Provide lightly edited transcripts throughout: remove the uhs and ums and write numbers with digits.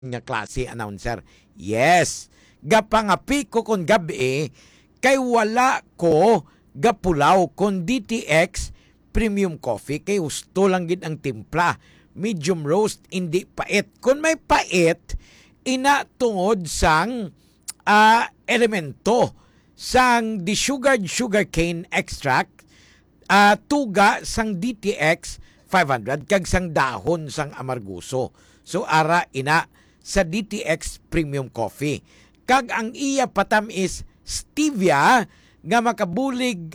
nga klase announcer. Yes, gapangapi ko kon gabi kay wala ko gapulaw kon DTX Premium Coffee kay gusto lang gid ang timpla. Medium roast, hindi pait. Kung may pait, ina tungod sang elemento sang desugared sugarcane extract, tuga sang DTX 500 kag sang dahon sang amarguso. So ara ina sa DTX Premium Coffee. Kag ang iya patam is stevia nga makabulig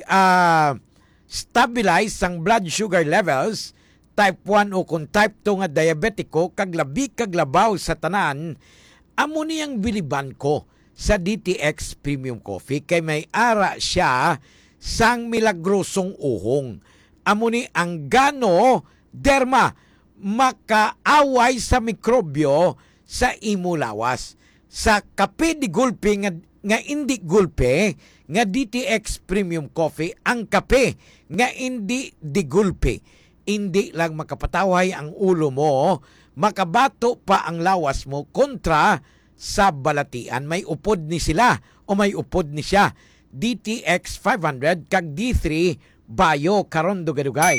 stabilize sang blood sugar levels type 1 o kung type 2 nga diabetiko kag labi kag labaw sa tanan. Amo niyang biliban ko sa DTX Premium Coffee kay may ara siya sang milagrosong uhong. Amo ni ang Ganoderma makaaway sa mikrobyo sa imo lawas. Sa kape di gulpe nga hindi gulpe nga DTX Premium Coffee, ang kape nga hindi di gulpe. Hindi lang makapataway ang ulo mo, makabato pa ang lawas mo kontra sa balatian. May upod ni sila o may upod ni siya. DTX 500 kag D3 Bio karon dugay-dugay.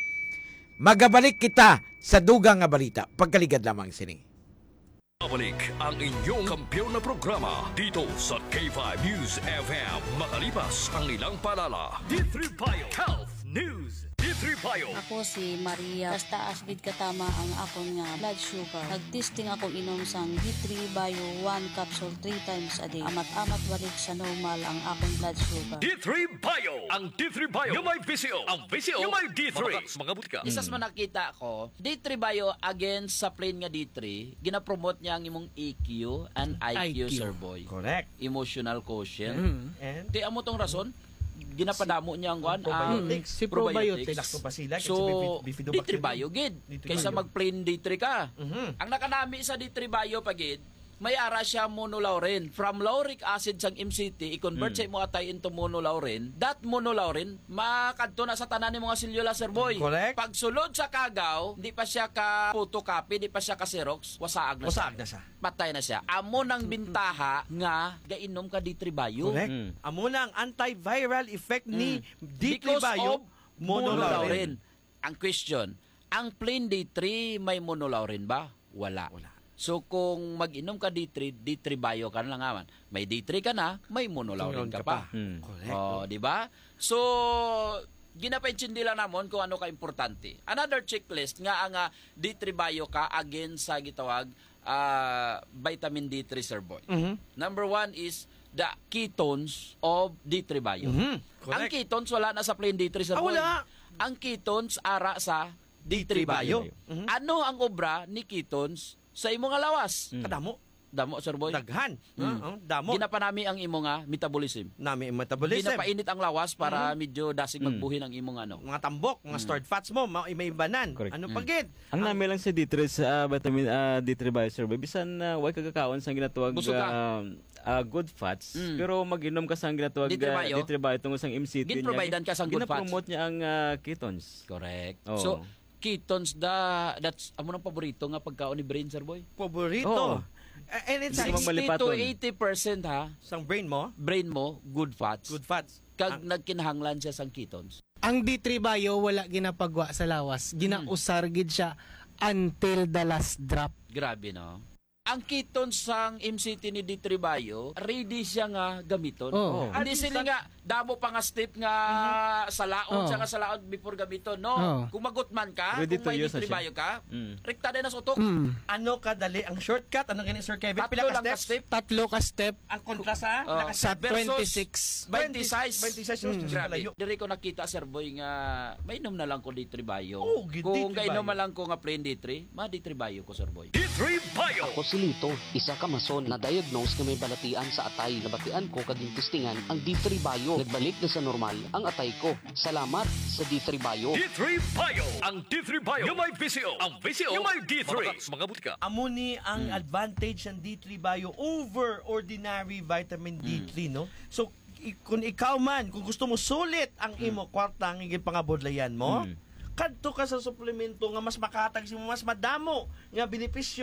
Magabalik kita sa dugang nga balita. Pagkaligad lamang sini. Babalik ang inyong kampiyon na programa dito sa K5 News FM makalipas ang ilang palala. D3 Bio Health News. D3 Bio. Ako si Maria. Taas gid katama ang akon nga blood sugar. Nagtesting ako inom sang D3 Bio 1 capsule 3 times a day. Amat-amat balik sa normal ang akong blood sugar. D3 Bio. Ang D3 Bio yung may VCO. Ang VCO yung may D3. Mga butika. Isas man nakita ko, D3 Bio against sa plain nga D3, ginapromote niya ang imong EQ and IQ, Sir Boy. Correct. Emotional quotient. And Di amo tong rason, ginapadamo niya ang kuan probiotics. si probiotics. Lactobacillus, So, bifidobacterium. D3 Bio gid. D3 Kaysa Bio. mag-plain D3 ka. Mhm. Ang nakanami sa D3 Bio pagid, may ara siya monolaurin. From lauric acid sang MCT, i-convert sa mo atay into monolaurin. That monolaurin, makadto na sa tanan ni mga selula, Sir Boy. Correct. Pag sulod sa kagaw, di pa siya ka photocopy, di pa siya ka Xerox, wasaag na Wasaag siya. na siya. Patay na siya. Amo nang bintaha nga gainom ka D3 Bio. Correct. Amo na ang antiviral effect ni D3 Because Bio, of monolaurin. Ang question, ang plain D3 may monolaurin ba? Wala. So kung mag-inom ka D3, D3 Bio ka na lang naman. May D3 ka na, may monolaurin ka pa. Correct. Oh, di ba? So ginapaintindi lang namon kung ano ka importante. Another checklist nga ang D3 Bio ka against sa gitawag vitamin D3, Sir Boy. Number 1 is the ketones of D3 Bio. Ang Correct. ketones wala na sa plain D3, Sir Boy. Wala. Ang ketones ara sa D3 Bio. Ano ang obra ni ketones sa imo nga lawas? Kadamo. Damo, Sir Boy. Daghan. Damo. Ginapanami ang imo nga metabolism. Nami metabolism. Ginapainit ang lawas para medyo dasig magbuhin ang imong ano. Mga tambok, mga stored fats mo, may ibanan. Correct. Ano pagid? Ang nami lang sa D3 sa vitamin D3 Biosurvey bisan way kagakaon sa ginatawag Busog ka. good fats pero mag-inom ka sa ginatawag D3 Bio? D3 Bio tungod sa MCT Gin-providean ka sang good fats. Gina-promote niya ang ketones. Correct. Oo. So, ketones that's amo nang paborito nga pagkaon ni Brain, Sir Boy. Paborito. Oo. And it's Sige, 60 malipaton. to 80% ha, sang brain mo, brain mo, good fats. good fats. Kag nagkinahanglan siya sang ketones. Ang D3 Bio wala ginapagwa sa lawas. Ginausar gid siya until the last drop. Grabe, no? Ang ketones sang MCT ni D3 Bio, ready siya nga gamiton. Oo. Hindi sila nga, damo pa nga step nga salaon Oo. siya nga salaon before gamiton, no? Oo. Kung magutman ka, Ready kung to may use na D3 siya. Bio ka, Mm. rekta din na sa utok. Ano kadali ang shortcut? Ano ganit Sir Kevin? Tatlo Pila ka lang ka steps? step. Tatlo ka step Ang kontras ha? Oh. sa Versus 26. 20 size. 20 size. Grabe. Diri ko nakita, Sir Boy, nga mainom na lang ko D3 Bio. Oh, good Kung D3 kainom Bio. na lang ko nga plain D3, D3 Bio ko, Sir Boy. D3 Bio. Ako si Lito, isa ka mason na diagnose nga may balatian sa atay. Nabatian ko kaging testingan ang D3 Bio. Nagbalik na sa normal ang atay ko. Salamat sa D3 Bio. D3 Bio. Ang D3 Bio yung may VCO. Ang VCO yung may D3. Mga butika. Amo ni ang advantage ng D3 Bio over ordinary vitamin D3, no? So, kung ikaw man, kung gusto mo sulit ang imo kwarta ang iging pangabudlayan mo, kadto ka sa suplemento nga mas makatag mo mas madamo nga benepisyo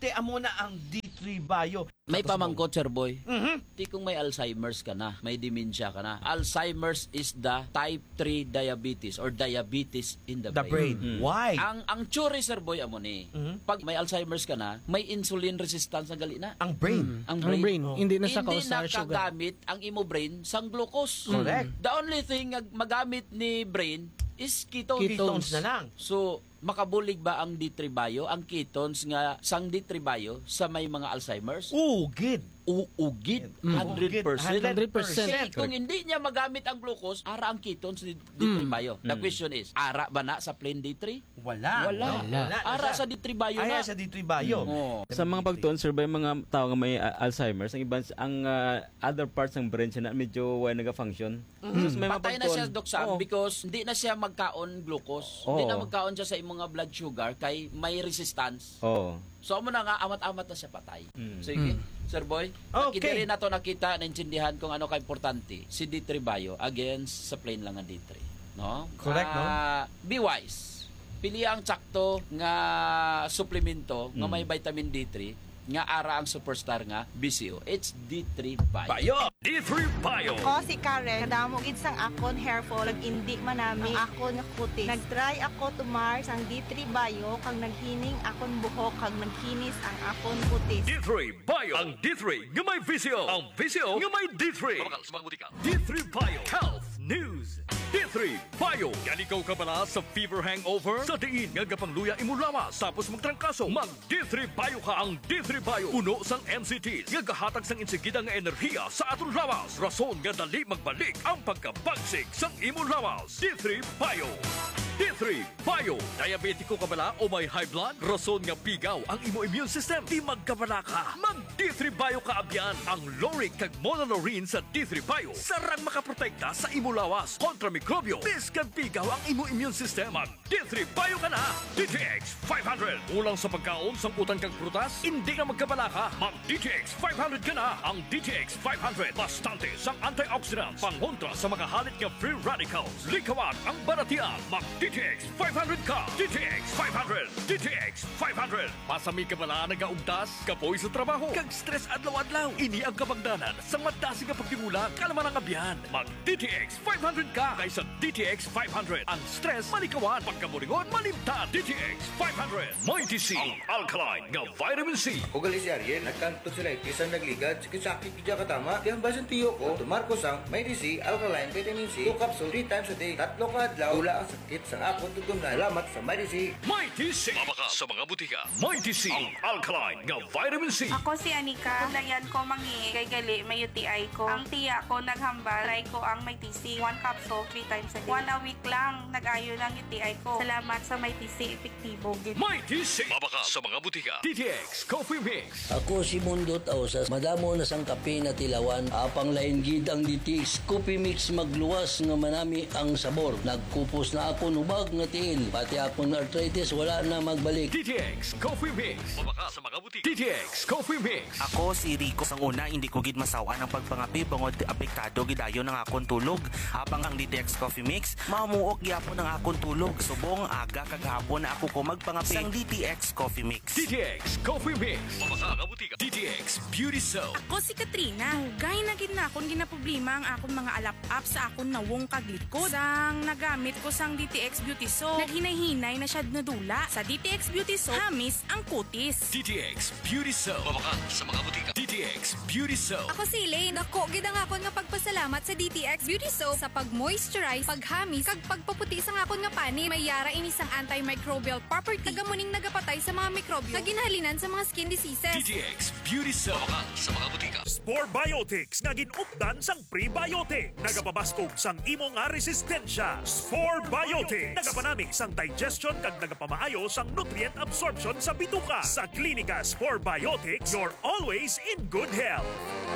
importante amo na ang D3 Bio. May pamangkot, Sir Boy. Mhm. Di kung may Alzheimer's ka na, may dementia ka na. Alzheimer's is the type 3 diabetes or diabetes in the The brain. Why? Ang tsuri, Sir Boy, amo ni. Pag may Alzheimer's ka na, may insulin resistance na gali na. Ang brain. Ang Ang brain, hindi na sa Hindi kausar sugar. nakagamit ang imo brain sang glucose. Correct. The only thing nga magamit ni brain is ketones. Ketones na lang. So, makabulig ba ang D3 Bio, ang ketones nga sang D3 Bio sa may mga Alzheimer's? Ugid. Uugid, 100%. 100%. Kung hindi niya magamit ang glucose, ara ang ketones ni D3 Bio. The question is, ara ba na sa plain D3? Wala. Wala. Ara sa D3 Bio na. Aya sa D3 Bio. Oh. Sa mga pagtuon, sir, ba yung mga tao nga may Alzheimer's, ang ibang other parts ng brain siya na medyo nag-function. So, may mga Patay na siya, pagtuon- Doc Sam, Oo. because hindi na siya magkaon glucose. Oo. Hindi na magkaon siya sa imong nga blood sugar kay may resistance. Oo. So amo na nga amat-amat na siya patay. Sige, Sir Boy. Okay. Nakita rin nato nakita, naintindihan kung ano ka-importante si D3 Bio against sa plain lang nga D3. No? Correct, no? Be wise. Pili ang tsakto nga suplemento nga may vitamin D3 nga ara ang superstar nga BCO. It's D3 Bio. D3 Bio. Ako si Karen, kadamo gid sang akon hair fall, indi man nami ang akon nga kutis. Nag-try ako tumar sang D3 Bio kag naghining akon buhok kag nagkinis ang akon kutis. D3 Bio. Ang D3 nga may VCO. Ang VCO nga may D3. D3 Bio. Health News. D3 Bio. Yan ikaw ka pala sa fever hangover? Sa diin nga gapangluya imo lawas tapos magtrangkaso. Mag D3 Bio ka. Ang D3 Bio. Puno sang NCTs. Nga gahatag sang insigida nga enerhiya sa aton lawas. Rason nga dali magbalik ang pagkabagsik sang imo lawas. D3 Bio. D3 Bio. Diabetiko ka bala o may high blood? Rason nga pigaw ang imo immune system. Di magkabala ka. Mag D3 Bio ka abyan. Ang Loric kag Monolorine sa D3 Bio. Sarang makaprotekta sa imo lawas kontra mikrobyo. Biskan pigaw ang imo immune system. Mag D3 Bio ka na. DTX 500. Ulang sa pagkaon, samputan kag prutas, hindi ka magkabala ka. Mag DTX 500 ka na. Ang DTX 500. Bastante sang antioxidants. Pangontra sa makahalit nga free radicals. Likawan ang baratian. Mag DTX 500 ka. DTX 500. DTX 500. Pasami ka bala nagaugtas, kapoy sa trabaho, kag stress adlaw-adlaw. Ini ang kabagdanan sa madasi nga pagtimula, kalaman ang abyan. Mag DTX 500 ka kaysa DTX 500. Ang stress malikawan, pagkaburingon malimtan. DTX 500. Mighty C. Ang alkaline nga vitamin C. Ugali si Ariel, nagkanto sila isang nagligad, sakit kidya katama. Di ang basan tiyo ko, tumarko sang may DC, alkaline, vitamin C, 2 capsule, 3 times a day, 3 ka adlaw, wala ang sakit sa akong tutunan. Salamat sa may DC. Mighty C. Mabaka sa mga butika. Mighty C. Ang alkaline nga vitamin C. Ako si Anika. Kulayan ko mangi kay gali may UTI ko. Ang tiya ko naghambal. Try ko ang may TC. 1 capsule 3 times a day. 1 a week lang nag-ayo ng UTI ko. Salamat sa may TC. Epektibo. Mighty C. Mabaka sa mga butika. DTX Coffee Mix. Ako si Mundo Tausas. Madamo na sang kape na tilawan. Apang lain gid ang DTX Coffee Mix magluwas nga manami ang sabor. Nagkupos na ako nubag nga tiil. Pati akong arthritis wala na magbalik. DTX Coffee Mix. Mabaka sa mga butika. DTX Coffee Mix. Ako si Rico. Sang una, hindi ko gid masawa ng pagpangapi bangod apektado gidayon ng akong tulog. Habang ang DTX Coffee Mix, mamuok gyapon ng akong tulog. Subong aga kagahapon na ako ko magpangapi sang DTX Coffee Mix. DTX Coffee Mix. Mabaka sa butika. DTX Beauty Soap. Ako si Katrina. Hugay na gid na akong ginaproblema ang akong mga alap-up sa akong nawong kaglikod. Sang nagamit ko sang DTX Beauty Soap, naghinay-hinay na siya nadula. Sa DTX Beauty Soap, hamis ang kutis. DTX Beauty Soap. Mabaka sa mga butika. DTX Beauty Soap. Ako si Elaine. Dako gid ang akon nga pagpasalamat sa DTX Beauty Soap sa pag-moisturize, paghamis, kag pagpaputi sa akon nga pani. May yara ini sang antimicrobial property. Tagamuning nagapatay sa mga mikrobyo nga ginahalinan sa mga skin diseases. DTX Beauty Soap. Mabaka sa mga butika. Spore Biotics nga ginupdan sang prebiotic. Nagapabastog sang imo nga resistensya. Spore Biotics. Nagapanami sang digestion kag nagapamaayo sang nutrient absorption sa bituka. Sa Klinika Spore Biotics, you're always in good health.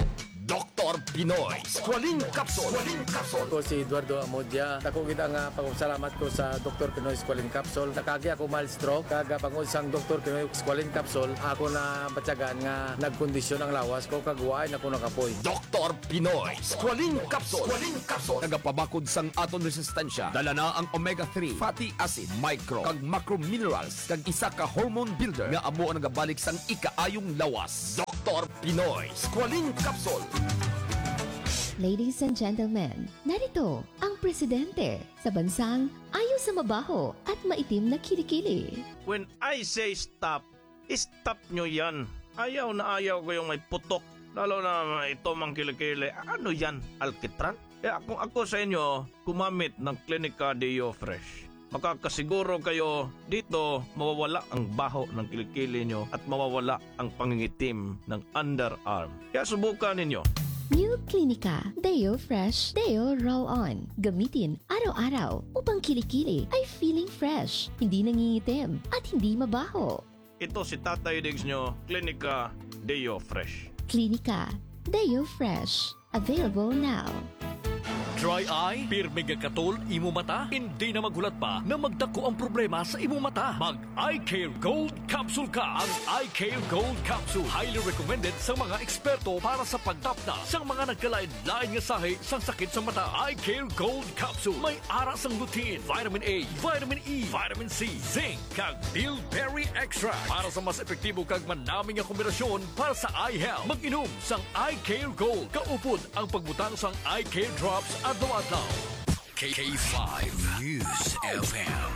Dr. Pinoy Squalene Capsule. Ako si Eduardo Amodia. Ako gid ang pagpasalamat ko sa Dr. Pinoy Squalene Capsule. Nakagi ako mild stroke. Kaga pangod sang Dr. Pinoy Squalene Capsule, ako na batyagan nga nagkondisyon ang lawas ko kagwaay na ko nakapoy. Dr. Pinoy Squalene Capsule. Nagapabakod sang aton resistensya. Dala na ang omega-3 fatty acid, micro kag macro minerals kag isa ka hormone builder nga amo ang nagabalik sang ikaayong lawas. Dr. Pinoy Squalene Capsule. Ladies and gentlemen, narito ang presidente sa bansang ayaw sa mabaho at maitim na kilikili. When I say stop, stop nyo yan. Ayaw na ayaw ko yung may putok. Lalo na ito mang kilikili. Ano yan? Alkitran? Kung ako sa inyo, gumamit ng Clinica Deo Fresh. Makakasiguro kayo dito mawawala ang baho ng kilikili nyo at mawawala ang pangingitim ng underarm. Kaya subukan ninyo. New Clinica Deo Fresh Deo Roll-On. Gamitin araw-araw upang kilikili ay feeling fresh, hindi nangingitim at hindi mabaho. Ito si Tatay Diggs nyo, Clinica Deo Fresh. Clinica Deo Fresh. Available now. Dry eye, pirmi nga katol, imo mata, hindi na magulat pa na magdako ang problema sa imo mata. Mag Eye Care Gold Capsule ka. Ang Eye Care Gold Capsule highly recommended sa mga eksperto para sa pagtapna sa mga nagkalain-lain nga sahi sang sakit sa mata. Eye Care Gold Capsule may ara sang lutein, vitamin A, vitamin E, vitamin C, zinc, kag bilberry extract para sa mas epektibo kag manaming nga kombinasyon para sa eye health. Mag-inom sang Eye Care Gold. Kaupod ang pagbutang sang Eye Care Drops adlaw-adlaw. K5 News FM.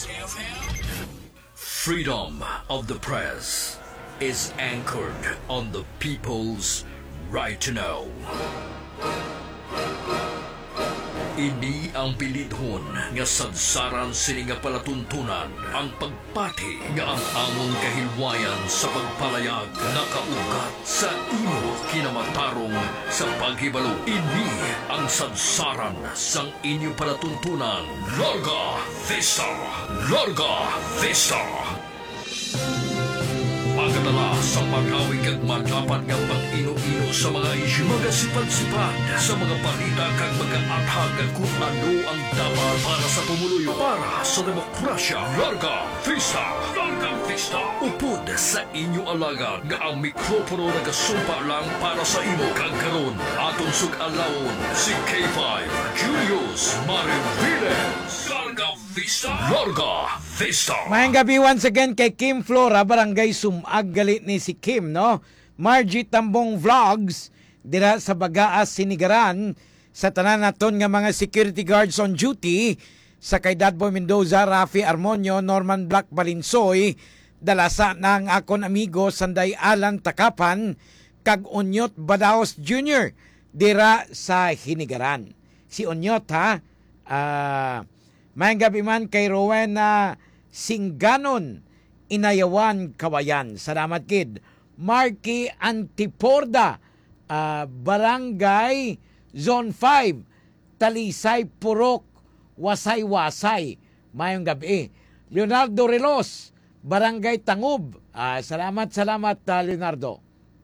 Freedom of the press is anchored on the people's right to know. Ini ang pilidhon nga sadsaran sini nga palatuntunan ang pagpati nga ang among kahilwayan sa pagpalayag nakaugat sa imo kinamatarong sa paghibalo. Ini ang sadsaran sang inyo palatuntunan. Larga Vista! Larga Vista! Pagkatala sa pag-awig at matapat ng pag-ino-ino sa mga isyu, mga sipad-sipad sa mga balita kag mga athag kung ano ang dapat para sa pumuluyo, para sa demokrasya. Larga Vista! Larga Vista! Upod sa inyo alagad nga ang mikropono nagasumpa lang para sa imo. Kagkaroon atong sug-alawon si K5 Julius Mariviles. Larga Vista! Larga Vista! Mayang gabi once again kay Kim Flora, barangay Sumag, galit ni si Kim, no? Margie Tambong Vlogs, dira sa Bagaas, Sinigaran, sa tanan naton nga mga security guards on duty, sa kay Dadboy Mendoza, Rafi Armonio, Norman Black Balinsoy, dalasa ng akon amigo Sanday Alan Takapan, kag Onyot Badaos Jr., dira sa Hinigaran. Si Onyot, ha? Mayang gabi man kay Rowena Singganon, Inayawan, Kawayan. Salamat, kid. Marky Antiporda, Barangay Zone 5, Talisay, Purok, Wasay-Wasay. Mayang gabi. Leonardo Relos, Barangay Tangub. Salamat, Leonardo.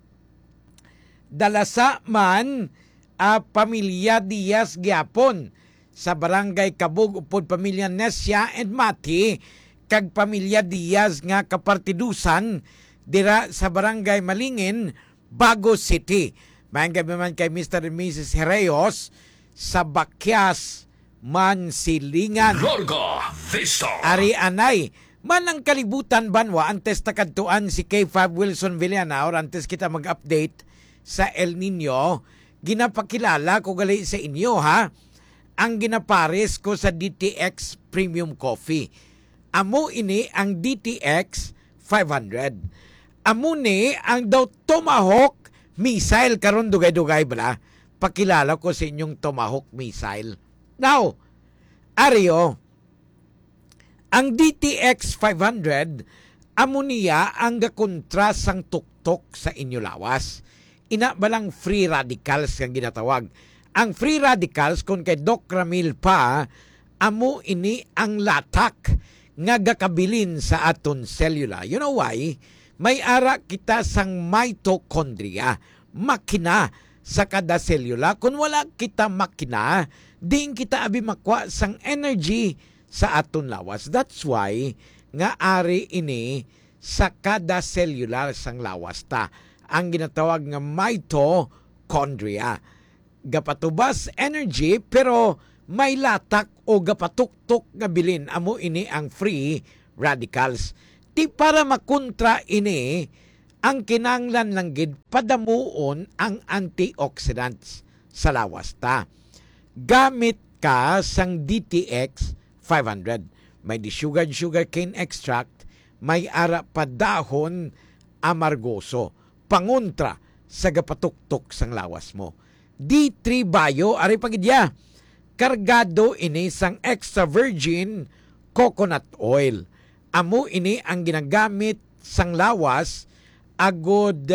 Dalasa man, Pamilya Diaz Giapon, sa Barangay Kabug, upod pamilya Nesya and Mati, kag pamilya Diaz nga kapartidusan, dira sa Barangay Malingin, Bago City. Mayang gabi man kay Mr. and Mrs. Herreos, sa Bakyas, Mansilingan. Larga Vista! Ari Anay, man ang kalibutan banwa, antes takadtuan si K5 Wilson Villana, or antes kita mag-update sa El Nino, ginapakilala ko gali sa inyo, ha? Ang ginapares ko sa DTX Premium Coffee. Amo ini ang DTX 500. Amo ni ang daw Tomahawk missile, karon dugay-dugay bala. Pakilala ko sa inyong Tomahawk missile. Now, Ario, ang DTX 500, amo niya ang gakontra sang tuktok sa inyo lawas. Ina balang free radicals kang ginatawag. Ang free radicals, kung kay Doc Ramil pa, amo ini ang latak nga gakabilin sa aton selula. You know why? May ara kita sang mitochondria, makina sa kada selula. Kung wala kita makina, diin kita abi makwa sang energy sa aton lawas. That's why nga ari ini sa kada cellular sang lawas ta. Ang ginatawag nga mitochondria. Gapatubas energy pero may latak o gapatuktok nga bilin. Amo ini ang free radicals. Ti para makontra ini ang kinanglan lang gid padamuon ang antioxidants sa lawas ta. Gamit ka sang DTX 500. May disugared sugarcane extract, may ara pa dahon amargoso. Pangontra sa gapatuktok sang lawas mo. D3 Bio, ari pagidya, kargado ini sang extra virgin coconut oil. Amo ini ang ginagamit sang lawas agod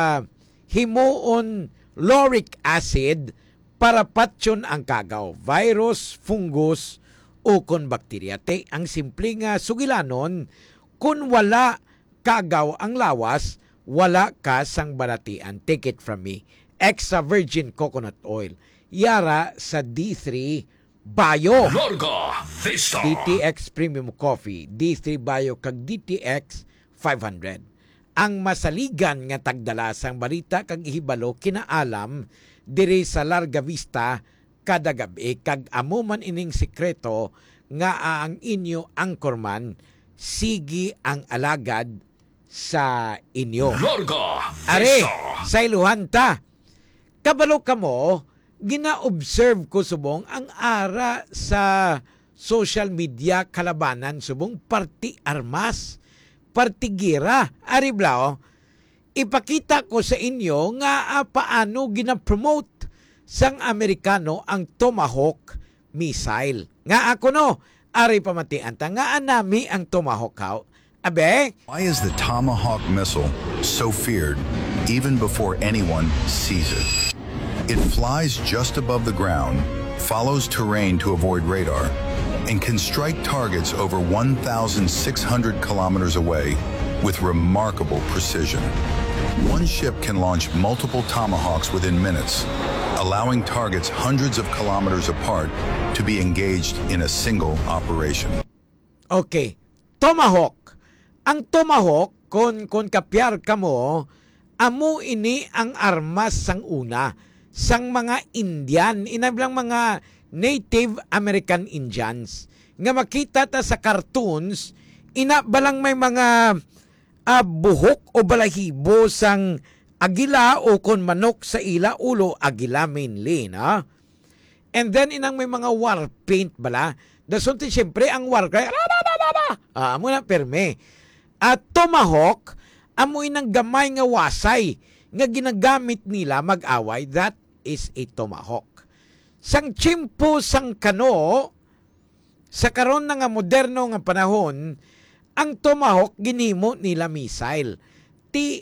himuon lauric acid para patyon ang kagaw, virus, fungus, o kon bakterya. Te, ang simple nga sugilanon, kung wala kagaw ang lawas, wala ka sang balatian. Take it from me. Extra virgin coconut oil. Yara sa D3 Bio. Larga Vista. DTX Premium Coffee, D3 Bio kag DTX 500. Ang masaligan nga tagdala sang balita kag ihibalo kinaalam diri sa Larga Vista kada gabi kag amo man ining sekreto nga ang inyo anchorman sigi ang alagad sa inyo. Larga Vista. Are sa iluhan ta. Kabalo kamo, gina-observe ko subong ang ara sa social media kalabanan subong parti armas, parti gira. Ari blao, ipakita ko sa inyo nga paano gina-promote sang Amerikano ang Tomahawk missile. Nga ako no, ari pamatian ta nga anami ang Tomahawk how. Abe? Why is the Tomahawk missile so feared even before anyone sees it? It flies just above the ground, follows terrain to avoid radar, and can strike targets over 1,600 kilometers away with remarkable precision. One ship can launch multiple Tomahawks within minutes, allowing targets hundreds of kilometers apart to be engaged in a single operation. Okay, Tomahawk. Ang Tomahawk, kung kapyar ka mo, amo ini ang armas sang una, sang mga Indian, inablang mga Native American Indians. Nga makita ta sa cartoons, balang may mga buhok o balahibo sang agila o kon manok sa ila ulo, agila mainly, na? And then inang may mga war paint bala. Dasunti siyempre ang war cry, amo na perme. At Tomahawk, amo inang gamay nga wasay nga ginagamit nila mag-away, that is a Tomahawk. Sang chimpo sang kano, sa karon nga moderno nga panahon, ang Tomahawk ginimo nila missile. Ti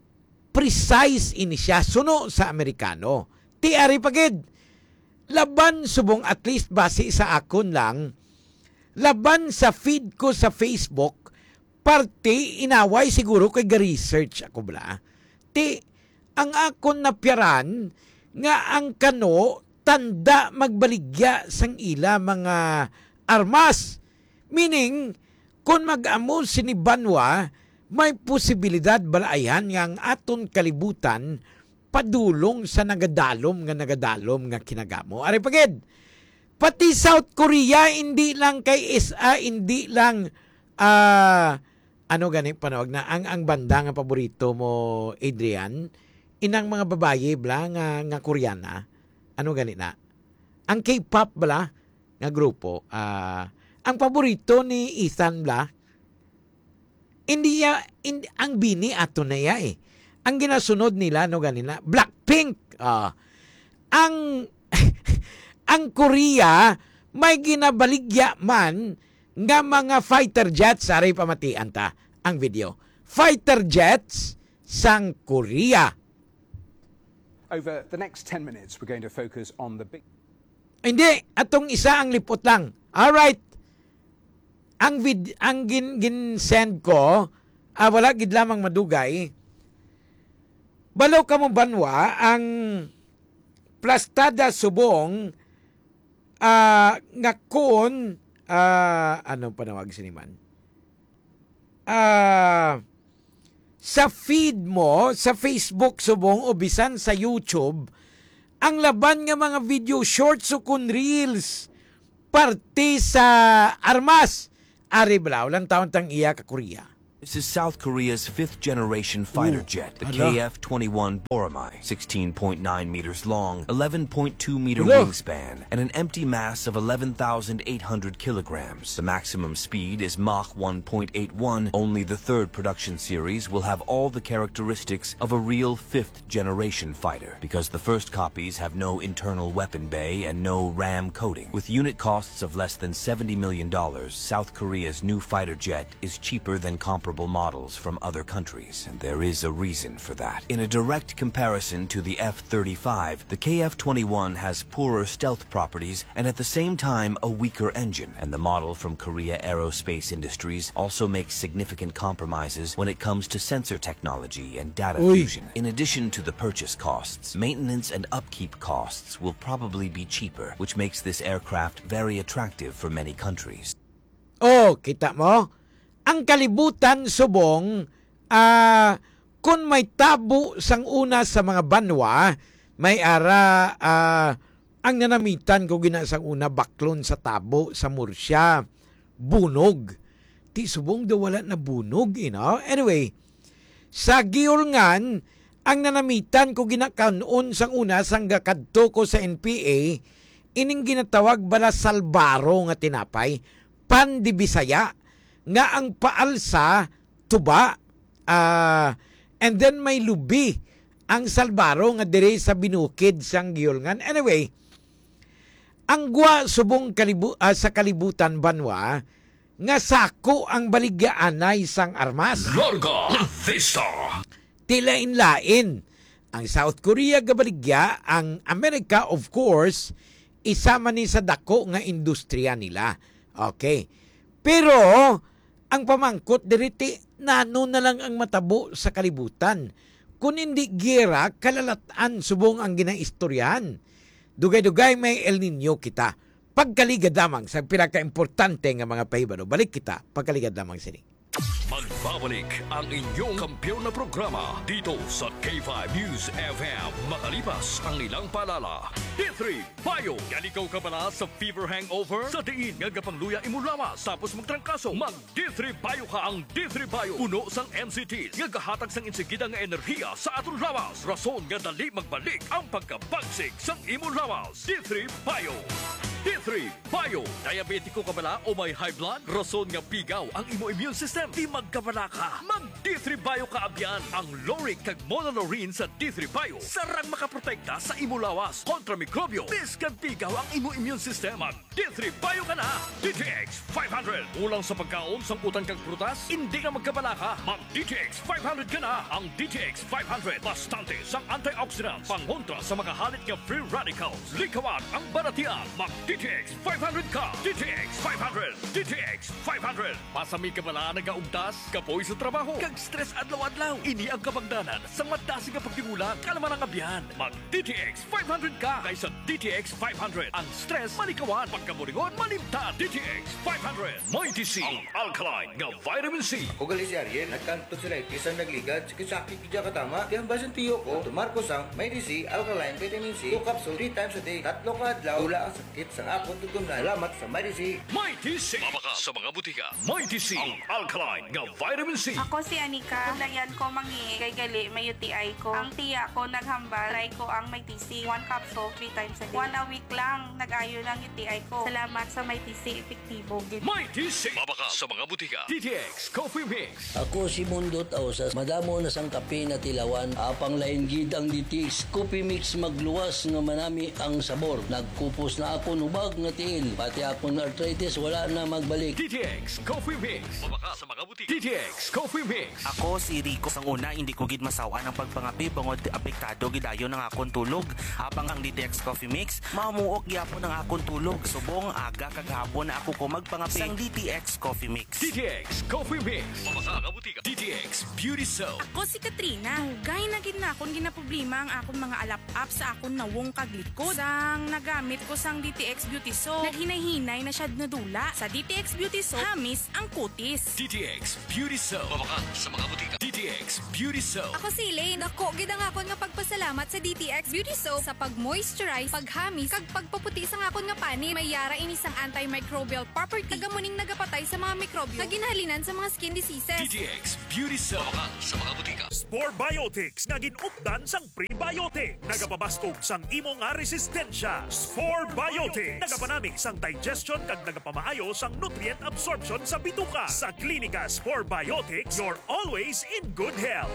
precise ini siya, suno sa Amerikano. Ti ari pagid, laban subong at least base sa akon lang, laban sa feed ko sa Facebook, parte inaway siguro kay ga-research ako bala. Ti ang akon na piyaran nga ang kano tanda magbaligya sang ila mga armas. Meaning, kung mag-amo sinibanwa, may posibilidad balaayan nga ang aton kalibutan padulong sa nagadalom nga kinagamo. Ari pagid, pati South Korea, hindi lang kay SA, hindi lang ano gani panawag na ang banda nga paborito mo, Adrian, inang mga babaye bla nga Koreana, ano gani na? Ang K-pop bla nga grupo, ang paborito ni Ethan bla, hindi ang bini ato na ya eh. Ang ginasunod nila no ganina, Blackpink. Ang ang Korea may ginabaligya man nga mga fighter jets, ari pamatian ta ang video. Fighter jets sang Korea. Over the next 10 minutes, we're going to focus on the big... Hindi, atong isa ang lipot lang. All right. Ang gin-send ko, wala gid lamang madugay. Balaw ka mo banwa ang plastada subong nga kun anong panawag siniman? Sa feed mo, sa Facebook subong o bisan sa YouTube, ang laban nga mga video shorts o kun reels parte sa armas. Ari balaw lang taon tang iya ka Korea. This is South Korea's fifth-generation fighter jet, the KF-21 Boramae, 16.9 meters long, 11.2-meter wingspan, and an empty mass of 11,800 kilograms. The maximum speed is Mach 1.81. Only the third production series will have all the characteristics of a real fifth-generation fighter, because the first copies have no internal weapon bay and no RAM coating. With unit costs of less than $70 million, South Korea's new fighter jet is cheaper than comparable models from other countries, and there is a reason for that. In a direct comparison to the F-35, the KF-21 has poorer stealth properties and at the same time a weaker engine, and the model from Korea Aerospace Industries also makes significant compromises when it comes to sensor technology and data fusion. In addition to the purchase costs, maintenance and upkeep costs will probably be cheaper, which makes this aircraft very attractive for many countries. Oh, kita mo? Ang kalibutan subong, kung may tabo sang una sa mga banwa, may ara ang nanamitan ko gina sang una baklon sa tabo sa Murcia, bunog. Ti subong daw wala na bunog, Anyway, sa Giolngan, ang nanamitan ko gina kanon sang una sang gakadto ko sa NPA, ining ginatawag bala salbaro nga tinapay, pan di Bisaya, nga ang paalsa tuba and then may lubi ang salbaro nga dire sa binukid sang Giolngan. Anyway, ang gwa subong sa kalibutan banwa nga sako ang baligyaanay sang armas. Larga Vista. Tilain-lain ang South Korea gabaligya, ang Amerika of course isama ni sa dako nga industriya nila. Okay. Pero ang pamangkot diriti nano na lang ang matabo sa kalibutan. Kung hindi gira, kalalatan subong ang ginaistoryahan. Dugay-dugay may El Nino kita. Pagkaligad lamang sa pinaka-importante nga mga pahibalo. Balik kita, pagkaligad lamang sini. Magbabalik ang inyong kampiyon na programa dito sa K5 News FM makalipas ang ilang paalala. D3 Payo. Yan ikaw ka pala sa fever hangover? Sa diin nga gapangluya imulawas tapos magtrangkaso. Mag D3 Payo ka. Ang D3 Payo puno sang MCTs nga gahatag sang insigida nga enerhiya sa aton lawas. Rason nga dali magbalik ang pagkabagsik sang imulawas. D3 Payo. D3 Payo. Diabetiko ka bala o may high blood? Rason nga pigaw ang imo immune system. Di magkabala ka. Mag D3 Payo ka abyan. Ang Loric kag Monolaurin sa D3 Payo sarang makaprotekta sa imo lawas kontra mikrobyo. Biskan pigaw ang imo immune system. Mag D3 Payo ka na. DTX 500. Ulang sa pagkaon, samputan kag prutas, hindi ka magkabala ka. Mag DTX 500 ka na. Ang DTX 500 bastante sang antioxidants pangontra sa mga halit nga free radicals. Likawan ang baratian. Mag DTX 500 ka. DTX 500. DTX 500. Pasami ka bala nagaugtas, kapoy sa trabaho, kag stress adlaw-adlaw. Ini ang kapagdanan sa madasi nga pagtingulang kalaman ang abyan. Mag DTX 500 ka. Kaysa DTX 500. Ang stress malikawan, pagkaburingon malimtan. DTX 500. May TC ang alkaline nga vitamin C. Ako gali si Ariel, nagkanto sila isang nagligad, sakit kidya katama. Di ang basan tiyo ko, tumarko sang may TC, alkaline, vitamin C, 2 capsule, 3 times a day, 3 ka adlaw, wala ang sakit sang akon tutunan. Salamat sa may TC. May TC. Mabaka sa mga butika. May TC ang alkaline nga vitamin C. Ako si Anika. Kulayan ko mangi kay gali may UTI ko. Ang tiya ko naghambal, try ko ang may TC. 1 capsule, 3 times a day. 1 a week lang, nag-ayo ng UTI ko. Salamat sa may TC, epektibo. May TC. Mabaka sa mga butika. DTX Coffee Mix. Ako si Mundo Tausas. Madamo na sang kape na tilawan. Apang lain gid ang DTX Coffee Mix magluwas nga manami ang sabor. Nagkupos na ako nubag nga tiil. Pati ako na arthritis wala na magbalik. DTX Coffee Mix. Mabaka sa mga butika. DTX DTX Coffee Mix. Ako si Rico. Sang una, hindi ko gid masawa ng pagpangapi bangod apektado gidayon ng akong tulog. Habang ang DTX Coffee Mix, mamuok gyapon ng akong tulog. Subong aga kaghapon na ako ko magpangapi sang DTX Coffee Mix. DTX Coffee Mix. Mamakabutika. DTX Beauty Soap. Ako si Katrina. Hugay na gid na akong ginaproblema ang akong mga alap-up sa akong nawong kaglikod. Sang nagamit ko sang DTX Beauty Soap, naghinay-hinay na siya nadula. Sa DTX Beauty Soap, hamis ang kutis. DTX Beauty Soap. Mamaka sa mga butika. DTX Beauty Soap. Ako si Elaine. Dako gid ang akon nga pagpasalamat sa DTX Beauty Soap sa pag-moisturize, paghamis, kag pagpaputi sa akon nga pani. May yara ini sang antimicrobial property. Nagamuning nagapatay sa mga mikrobyo nga ginahalinan sa mga skin diseases. DTX Beauty Soap. Mamaka sa mga butika. Spore Biotics nga ginupdan sang prebiotic. Nagapabastog sang imo nga resistensya. Spore Biotics. Nagapanami sang digestion kag nagapamaayo sang nutrient absorption sa bituka. Sa Klinika Spore Biotics, you're always in good health.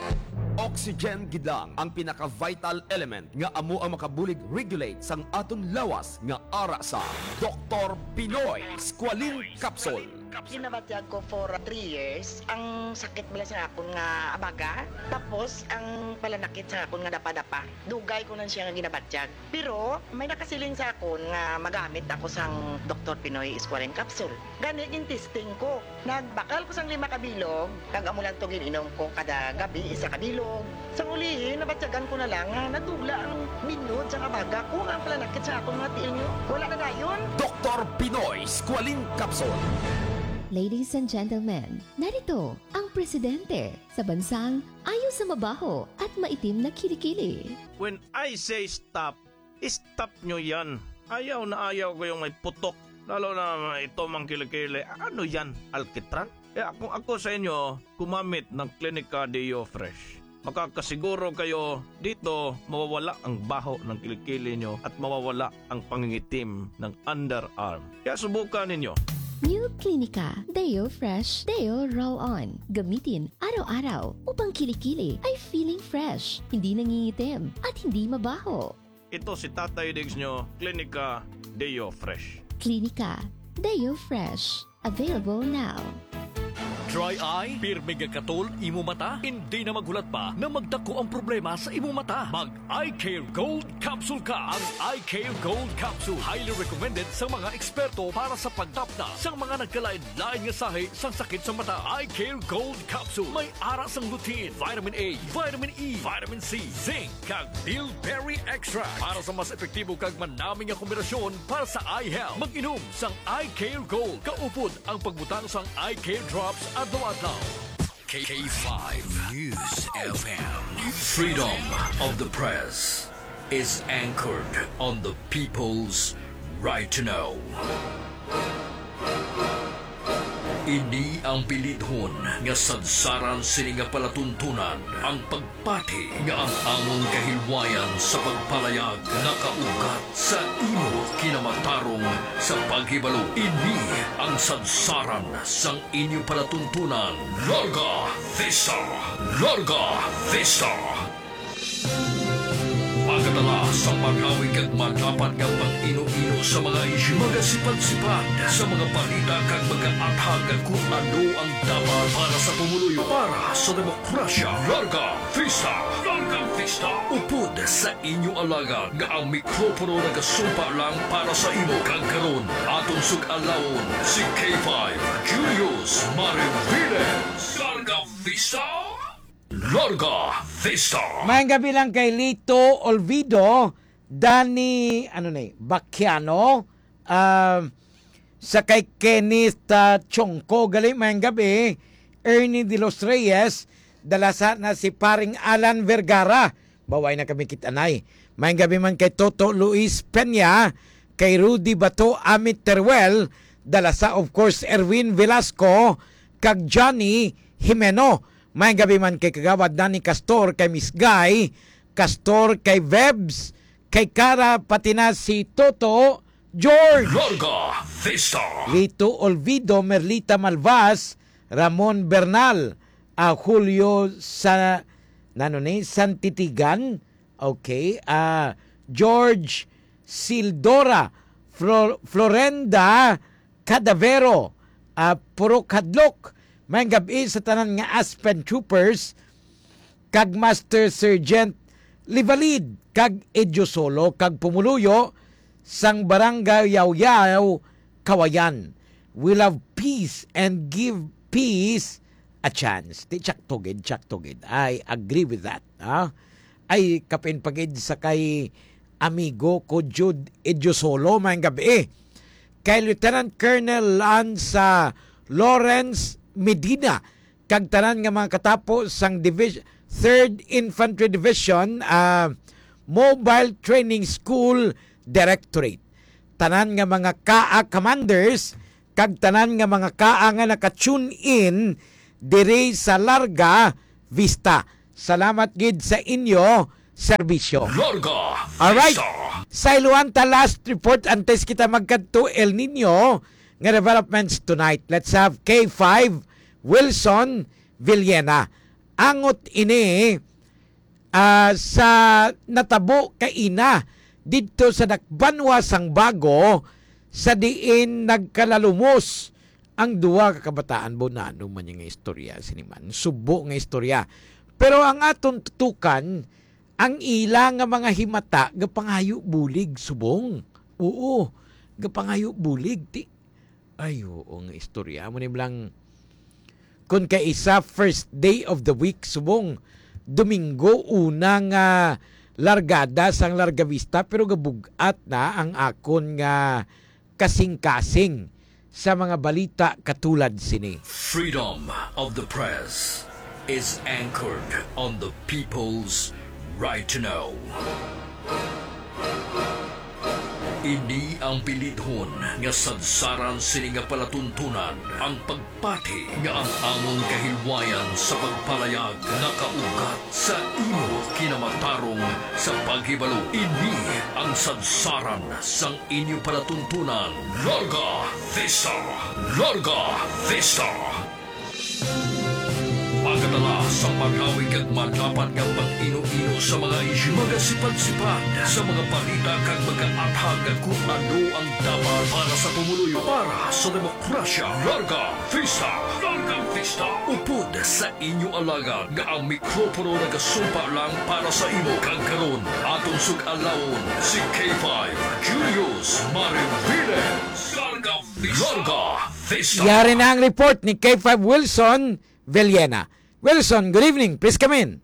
Oxygen gidlang ang pinaka-vital element nga amo ang makabulig regulate sang aton lawas nga ara sa Dr. Pinoy Squalene Capsule. Ginabatyag ko for 3 years. Ang sakit bala sa akon nga abaga. Tapos, ang palanakit sa akon nga dapa-dapa. Dugay ko na siya nga ginabatyag. Pero, may nakasiling sa akon nga magamit ako sang Dr. Pinoy Squalene Capsule. Ganit yung testing ko. Nagbakal ko sang 5 kabilog. Kag-amulan to gininom ko kada gabi, 1 kabilog. Sa ulihin, nabatyagan ko na lang nga natugla ang minod sa abaga ko nga ang palanakit sa akon nga tiil nyo. Wala na dayon. Dr. Pinoy Squalene Capsule. Ladies and gentlemen, narito ang presidente sa bansang ayaw sa mabaho at maitim na kilikili. When I say stop, stop nyo yan. Ayaw na ayaw ko yung may putok. Lalo na ito mang kilikili. Ano yan? Alkitran? Ako sa inyo, kumamit ng Klinika Deo Fresh. Makakasiguro kayo dito mawawala ang baho ng kilikili nyo at mawawala ang pangingitim ng underarm. Kaya subukan ninyo. New Klinika Deo Fresh Deo Roll-On. Gamitin araw-araw upang kilikili ay feeling fresh, hindi nangingitim at hindi mabaho. Ito si Tatay Diggs nyo, Klinika Deo Fresh. Klinika Deo Fresh. Available now. Dry eye, pirmig ang katol, imo mata, hindi na maghulat pa na magdako ang problema sa imo mata. Mag Eye Care Gold Capsule ka. Ang Eye Care Gold Capsule, highly recommended sa mga eksperto para sa pagtapna sa mga nagkalain-lain nga sahi sa sakit sa mata. Eye Care Gold Capsule, may ara sang lutein, vitamin A, vitamin E, vitamin C, zinc, kag bilberry extract para sa mas epektibo kag manaming nga kombinasyon para sa eye health. Mag-inom sang Eye Care Gold. Kaupod ang pagbutang sang Eye Care Drops adlaw-adlaw. K5 News FM. Freedom of the press is anchored on the people's right to know. Ini ang bilidhon nga sadsaran sini nga palatuntunan ang pagpati nga ang among kahilwayan sa pagpalayag nakaugat sa imo kinamatarong sa paghibalo. Ini ang sadsaran sang inyo palatuntunan. Larga Vista! Larga Vista! Pagkatala sa pag-awig at madapat ng pag-ino-ino sa mga isyu, magasipad-sipad sa mga balita kag mag-aathag at kung ano ang dapat para sa pumuluyo, para sa demokrasya. Larga Vista! Larga Vista! Upod sa inyo alaga nga ang mikropono nagasumpa lang para sa imo kag karon aton sug-alawon si K5 Julius Mariviles. Larga Vista! Larga Vista! Mayang gabi lang kay Lito Olvido, Danny Bacchiano, sa kay Kenneth Chongko, galing mayang gabi, Ernie De Los Reyes, dalasa na si paring Alan Vergara, baway na kami kitanay. Mayang gabi man kay Toto Luis Peña, kay Rudy Bato Amit Teruel, dalasa of course Erwin Velasco, kag Johnny Jimeno. May gabi man kay Kagawad Danny Castor, kay Miss Guy Castor, kay Vebs, kay Cara, pati na si Toto George. Larga Vista! Lito Olvido, Merlita Malvas, Ramon Bernal, Julio Santitigan, okay, George Sildora, Florenda Cadavero, Puro Kadlok, May gabi sa tanan nga Aspen Troopers kag Master Sergeant Livalid kag Edyo Solo kag pumuluyo sang Barangay Yaw-Yaw, Kawayan. We love peace and give peace a chance. Ti tsak tugid. I agree with that. Ay kapin pagid sa kay amigo ko Jude Edyo Solo may gabi. Kay Lieutenant Colonel Lanza Lawrence Medina kag tanan nga mga katapos sang 3rd Infantry Division Mobile Training School Directorate. Tanan nga mga KA commanders kag tanan nga mga KA nga naka-tune in diri sa Larga Vista. Salamat gid sa inyo serbisyo. Larga Alright. Sa Iluanta last report antes kita magkadto El Nino nga developments tonight. Let's have K5 Wilson Villena. Angot ini sa natabo kaina dito sa Dakbanwa sang Bago sa diin nagkalalumos ang duwa ka kabataan bonano man yung istorya siniman. Subo nga istorya. Pero ang aton tutukan ang ila nga mga himata gapangayo bulig subong. Oo, gapangayo bulig ti. Ay, oo nga istorya mo ni blang kun kay isa first day of the week subong Domingo unang largada sang Larga Vista pero gabugat na ang akon nga kasing-kasing sa mga balita katulad sini. Freedom of the press is anchored on the people's right to know. Ini ang pilithon nga sadsaran sini nga palatuntunan ang pagpati nga ang among kahilwayan sa pagpalayag nakaugat sa imo kinamatarong sa paghibalo. Ini ang sadsaran sang inyo palatuntunan. Larga Vista! Larga Vista! Pagkatala sa pag-awig at madapat ng pag-ino-ino sa mga isyu, magasipad-sipad sa mga balita kag mag-aathag at kung ano ang dapat para sa pumuluyo, para sa demokrasya. Larga Vista! Larga Vista! Upod sa inyo alaga nga ang mikropono nagasumpa lang para sa imo kag karon atong sug-alawon si K5 Julius Mariviles. Larga Vista! Larga Vista! Yari na ang report ni K5 Wilson Villena. Wilson, good evening. Please come in.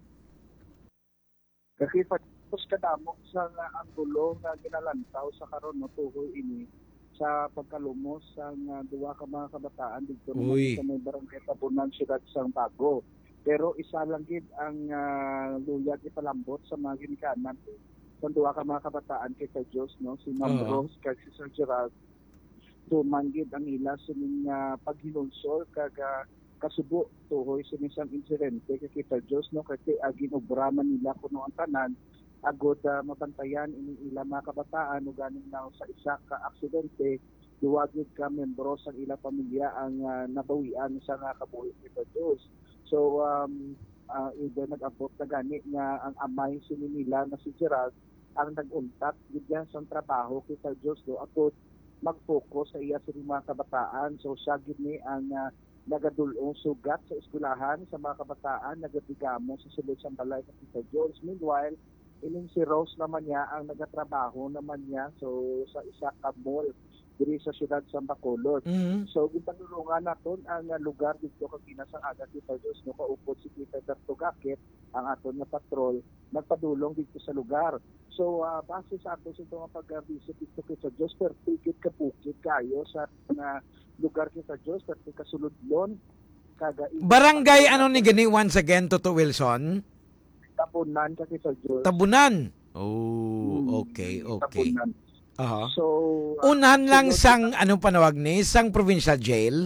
Kasi pagkos kadamo sa anggulo nga ginalantaw sa karon no tuhoy ini sa pagkalumos sang duwa ka mga kabataan dito sa may barangay Tabunan, Siyudad sang Bago. Pero isa lang gid ang luyag ipalambot sa mga ginikanan sa duwa ka mga kabataan kay sa Dios no si Ma'am Rose kag si Sir Gerald. Tumanggid ang ila sining paghinunsol kag kasubo tuhoy sa isang insidente kay kita Diyos no kasi ginobraman nila kuno ang tanan agod mabantayan ini ila mga kabataan ug ganing na sa isa ka aksidente duwagid ka membro sa ila pamilya ang nabawian sa nga kabuhi kita Diyos. So even nag-abot na gani nga ang amay sini nila na si Gerald ang nag-untat gid sa trabaho kita Diyos do agod mag-focus sa iya sa mga kabataan. So siya gid ni ang nagadulong sugat sa eskwelahan sa mga kabataan, nagadugamo sa sulod sa balay sa Tita Jones. Meanwhile, ining si Rose naman niya ang nagatrabaho naman niya so sa isa ka mall diri sa siyudad sa Bacolod. So gipatulungan naton ang lugar dito kag kinasang aga Tita Jones no kaupod si Tita Dartugakit ang aton nga patrol nagpadulong dito sa lugar. So base sa ato sa mga pag-visit dito kay sa Diyos pertikit ka bukid kayo sa lugar kita Diyos at kasuludlon barangay ano ni gani once again Toto Wilson? Tabunan ka kita Diyos. Tabunan. Oh, okay. Tabunan. So unahan lang sang ano panawag ni sang provincial jail.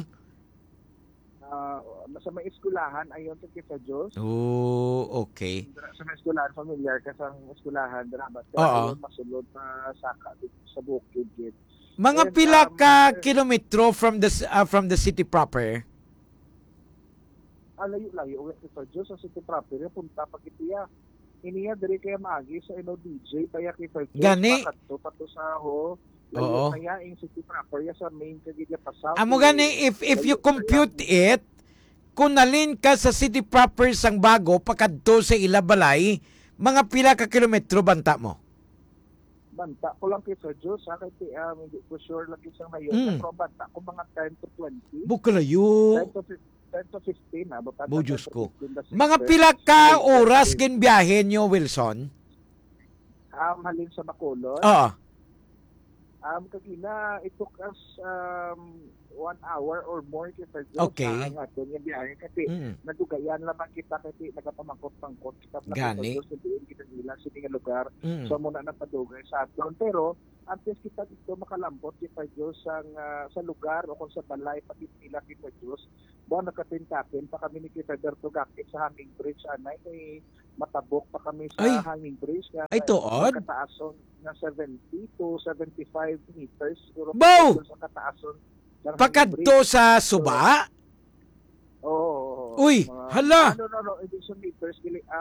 Sa may eskulahan ayon sa kita Diyos. Oh, okay. Sa may eskulahan familiar ka sa eskulahan dapat masulod pa saka sa bukid gid. Mga pila ka kilometro from the city proper? Layo-layo uwi sa Diyos sa city proper punta pa kitiya. Iniya diri kaya maagi sa DJ kaya kita Diyos gani pato sa ho. Layo kaya in city proper ya sa main kagidya pasaw. Amo gani if you compute it kung nalin ka sa city proper sang Bago pakadto sa Ilabalay, mga pila ka kilometro banta mo? Banta ko lang kay Sir Diyos, kasi hindi ko sure lagi siyang ngayon. Pero banta ko mga 10 to 20. Bukalayo. 10 to 15 na. Bo, Diyos ko. Mga pila ka oras ginbiyahe nyo, Wilson? Halin sa Bacolod. Oo. Kagina, it took us 1 hour or more kita Diyos. Okay. Sa aton yung biyahe. Kasi nadugayan lamang kita kasi nagapamangkot-pangkot. Kita Gani. kita nila sa mga lugar. Mm. So muna napadugay sa aton. Pero, antes kita dito makalambot kita Diyos sa lugar o kung sa balay pati nila kita Diyos. Buwan nakatin-kapin pa kami ni kita Berto Gakit sa Hanging Bridge. Anay, matabok pa kami sa Hanging Bridge. Ay, tuod? Kataason na 70 to 75 meters. Siguro Bow! sa kataason. Pakadto sa Suba? Oo. Uy, hala! No. Edition meters.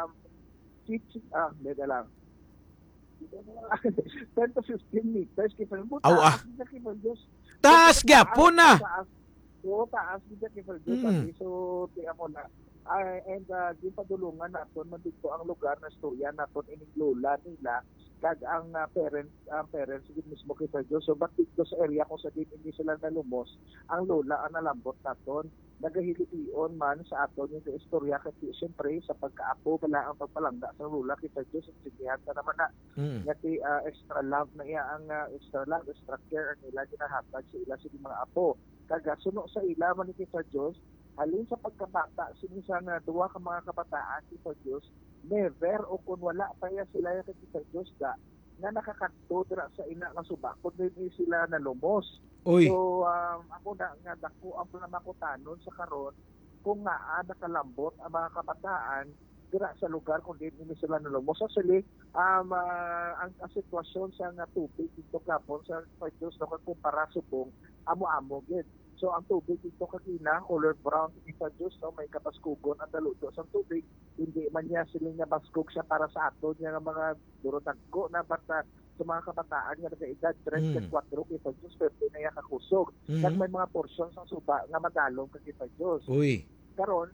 Beda lang. 10 to 15 meters. Taas gyapon na! Oo, taas kita kifal So, tiyan mo na. And yung padulungan natin, nandito ang lugar na storya natin, iniglula nila, kag ang parents din mismo kifal Diyos. So, ba't dito sa area kung sa din hindi sila nalumos, ang lola ang nalambot natin, nagahilition man sa aton yung istorya kasi siyempre sa pagkaapo wala ang pagpalangga sa lola kifal Diyos at sindihan ka naman na ngati extra love na iya ang extra love, extra care ang ila ginahatag sa ila sa mga apo. Kaga suno sa ila man ni kifal Diyos, halin sa pagkabata sinisan na duwa ka mga kabataan kifal Diyos, never o kung wala pa sila yung kifal Diyos nga nakakadto dira sa ina nga suba kung hindi sila nalumos. Uy. So ako na nga dako ang namakutanon sa karon kung nga nakalambot ang mga kabataan dira sa lugar kung hindi sila nalumos. Actually, ang sitwasyon sa nga tubig dito kapon sa Diyos no kumpara subong amo-amo gid. So ang tubig dito kakina color brown sa Diyos no may kapaskugon ang daluto sa tubig, hindi man niya siling nga baskog siya para sa aton nga mga durotagko na basta sa mga kabataan nga nag-edad 3 4 kita Diyos pero na iya kakusog. Kag may mga porsyon sa suba nga madalong kita Diyos. Uy. Karon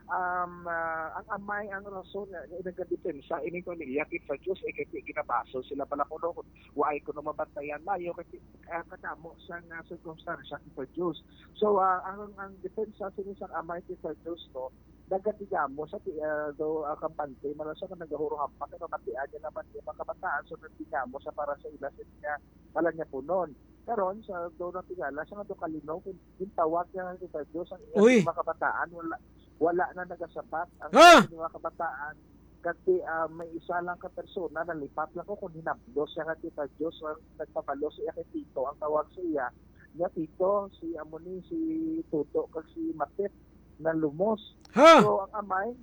ang amay ang rason na nagka-depensa ini ko niya kita Diyos kasi ginabaso sila pala kuno why ko na mabantayan mayo kasi katamo sa circumstance kita Diyos. So ang depensa sa amay kita Diyos no nagatigamo sa do kampante malasa ka nagahuro hampa pero matian niya naman yung mga kabataan so nagtigamo sa para sa ila sa niya pala niya punon. Karon sa do na tigala sa do kalinaw kung tawag niya kita Diyos ang mga kabataan wala na nagasapat ang mga kabataan kasi may isa lang ka persona na lipat lang ko kung hinapdos siya nga kita Diyos nagpapalo siya kay Tito ang tawag sa iya niya Tito si Amoni si Tuto kag si Matet na lumos. So ang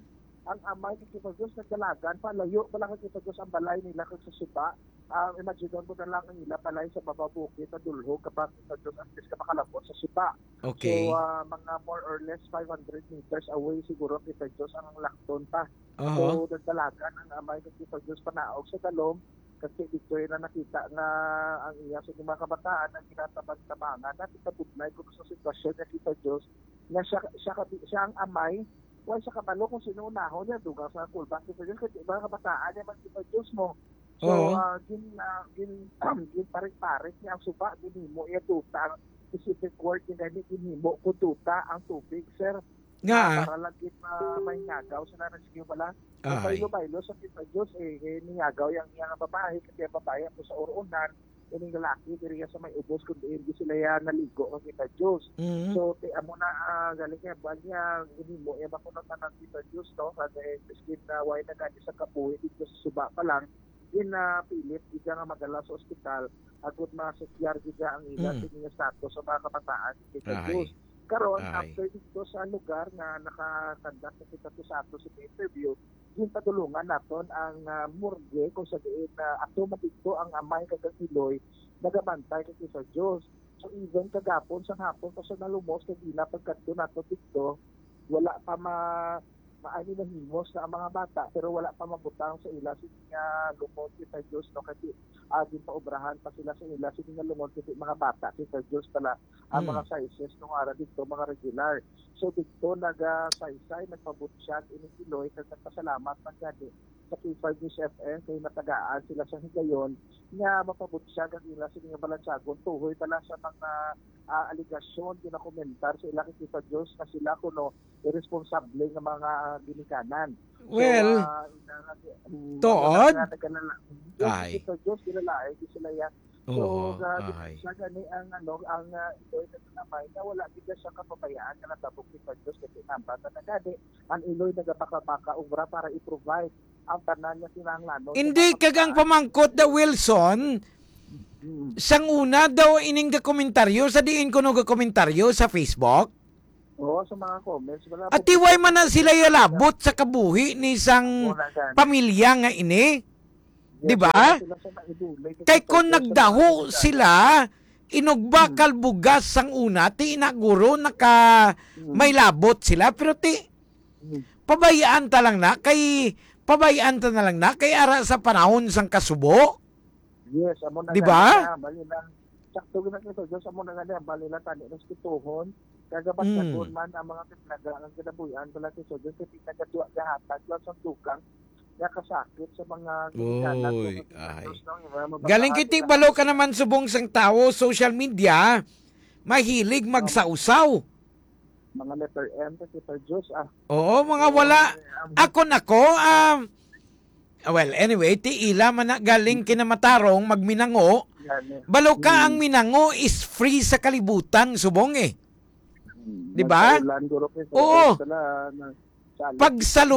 amay kay kita Diyos nagdalagan palayo pala kay kita Diyos ang balay nila kag sa suba. Imagine mo na lang ang ila palay sa bababukit na dulhog kapag kita Diyos at least ka makalabot sa suba. Okay. So mga more or less 500 meters away siguro kita Diyos ang lakton pa. So nagdalagan ang amay kay kita Diyos panaog sa dalom kasi dito na nakita nga ang iya sa mga kabataan ang kinatabag-tabangan at itabudnay ko sa sitwasyon na kita Diyos na siya ang amay wala siya kabalo kung sino unahon niya dugang sa kulbang kita Diyos kasi mga kabataan niya man kita Diyos mo. So gin parik-parik niya ang suba ginhimo iya tuta specific word ginhimo ko tuta ang tubig sir. Nga. Para lagi may ngagaw sa rescue pala. Baylo sa kita Diyos ningagaw yung babae kasi babae po sa urunan yung lalaki diriya sa may ubos kung hindi sila yan naligo ng kita Diyos. So amo na galing niya niya ginimo iya makunatan ng kita Diyos no kasi skin na way na ganyan sa kabuhi dito sa suba pa lang pilit ija nga madala sa ospital agud masusyar ija ang ila sa niya status sa mga kabataan kita Diyos. Karon after dito sa lugar na nakakandak na kita sa ato sa interview, yung padulungan naton ang morgue kung sa diin ato matito ang amay kag Iloy nagamantay kay sa Dios. So even kagapon sa hapon pa sa nalumos kay ila pagkadto nato dito wala pa maani na himos na ang mga bata pero wala pa mabutang sa ila sige nga lumod kita Diyos no kasi agin pa obrahan pa sila sa ila sige nga lumod kita mga bata kita Diyos pala ang mga sizes nung ara dito mga regular. So dito naga-saysay nagpabutsyag ini Iloy kag nagpasalamat man gani sa K5 News FM kay matagaan sila sa higayon nga mapabutsyag ang ila sige nga balansagon tuhoy pala sa mga aligasyon ginakomentar sa ila kita Diyos na sila kuno irresponsable ng mga ginikanan. Well, tood? Ay. Ito Diyos, kilalaay, di sila yan. So, siya gani ang Iloy na namay na wala bigla siyang kapabayaan na natabok ni Diyos kasi namba na nagadi. Ang Iloy nagabaka-baka ubra para i-provide ang tanan niya sinanglanon. Hindi kagang pamangkot da Wilson, sang una daw ining komentaryo, sa diin ko no komentaryo sa Facebook. Oo, sa mga comments. At tiway man na sila yalabot sa kabuhi ni isang pamilya nga ini. Di ba? Kay kung nagdaho sila, inugbakal bugas sang una, ti inaguro naka may labot sila. Pero pabayaan ta lang na, kay ara sa panahon sang kasubo. Yes, amo na di ba? Sakto na ito, Diyos amo na nga bali na tani ng situhon. Kagabat na man ang mga pitnaga ang kinabuyan pala si Diyos kasi pinagatuwa gahatag lang sa tukang nakasakit sa mga ginikanan. Galing kitik balo ka naman subong sang tao, social media, mahilig magsausaw. Mga letter M kasi sa Diyos Oo, mga wala. Ako, well, anyway, ti ila man na galing kinamatarong magminango. Balo ka ang minango is free sa kalibutan, subong eh. Di ba? Oo. Pag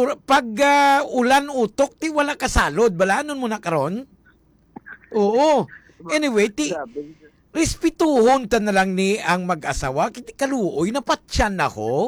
ulan utok, ti wala kasalod. Balanon mo na karon? Oo. Anyway, respetuhon ta na lang ni ang mag-asawa. Kiti kaluoy, napatsyan ako.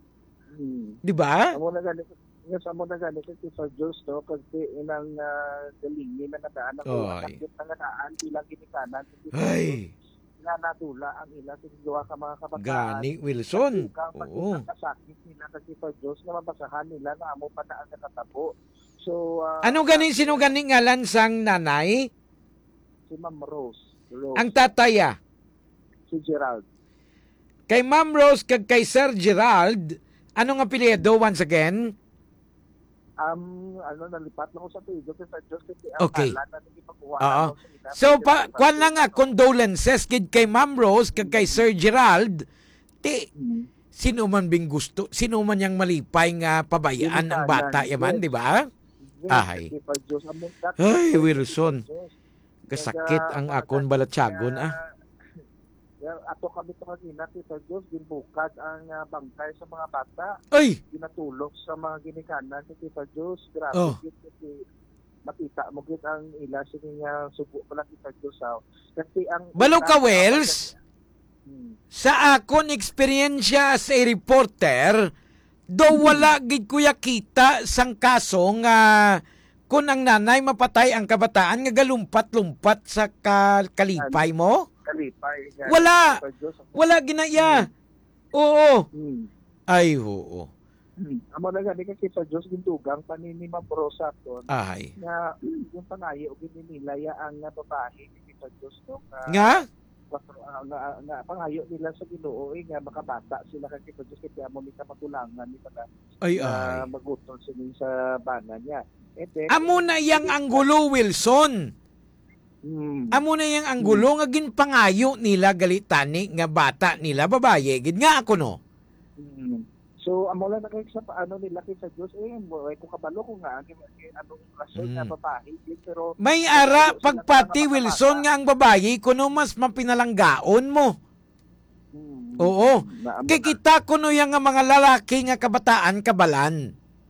Di ba? Amo na gani kasi sa Diyos no kasi inang galingin na nadaan ang sakit na nadaan ilang ginikanan. Ay. Na natula ang ila sa mga kabataan. Gani Wilson. Oo. Sakit nila kasi sa Diyos na mabasahan nila na amo pa na ang nakatabo. So ano ganing sino ganing ngalan sang nanay? Si Ma'am Rose. Ang tataya? Si Gerald. Kay Ma'am Rose kag kay Sir Gerald, ano nga apelyido once again? Nalipat lang ko sa tuyo kasi sa Diyos kasi okay. Oo. So, kwan lang nga, condolences kid kay Ma'am Rose, kag kay Sir Gerald, sino man bing gusto, sino man yang malipay nga pabayaan ang bata yaman, di ba? Ay, Wilson, kasakit ang akon balatsagon, Ato kami ito kanina, Tita Diyos, ginbukad ang bangkay sa mga bata. Ay! Ginatulog sa mga ginikanan sa Tita Diyos. Grabe, kasi makita mo git ang ila sining subo pala Tita Diyos. Kasi ang balo ka, Wells, sa akon experience as a reporter, do wala gid kuya kita sang kaso nga kung ang nanay mapatay ang kabataan nga galumpat-lumpat sa kalipay mo? Kalipay. Wala ginaya. Oo. Ay, oo. Amo na gani kasi sa Diyos gintugang panini mabrosa ton. Ay. Nga yung pangayo gininilaya ang babae ni sa Diyos no. Nga? Nga pangayo nila sa Ginoo nga makabata sila kasi sa Diyos kasi amo ni matulangan ni pala. Ay. Magutol sila sa bana niya. Amo na yang anggulo, Wilson. Amo na yang anggulo nga ginpangayo nila galitani nga bata nila babaye gid nga ako no. So amo lang kay sa paano nila kay sa Dios ko kabalo ko nga anong rason nga babae pero may ara pagpati Wilson nga ang babaye kuno mas mapinalanggaon mo. Oo. Kay kita kuno yang nga mga lalaki nga kabataan kabalan.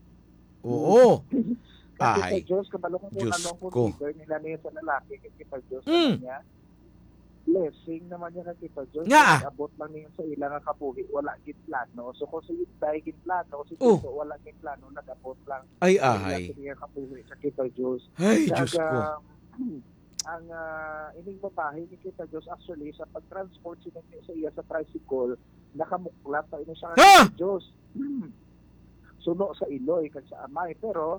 Oo. Ay, Diyos, kabalo ko Diyos anong ko. Nila niya sa lalaki kasi pa Diyos niya. Blessing naman niya kasi pa Diyos. Nga. Abot lang niya sa ilang kabuhi, wala gid plano. So kung sa yutay gid plano, si Tito wala gid plano, nag-abot lang. Ay. Niya kabuhi sa kita Diyos. Ay, Diyos ko. Ang ining babae ni kita Diyos actually sa pag-transport siya sa iya sa tricycle, nakamuklat pa ina siya sa Diyos. suno sa Iloy kag sa Amay. Pero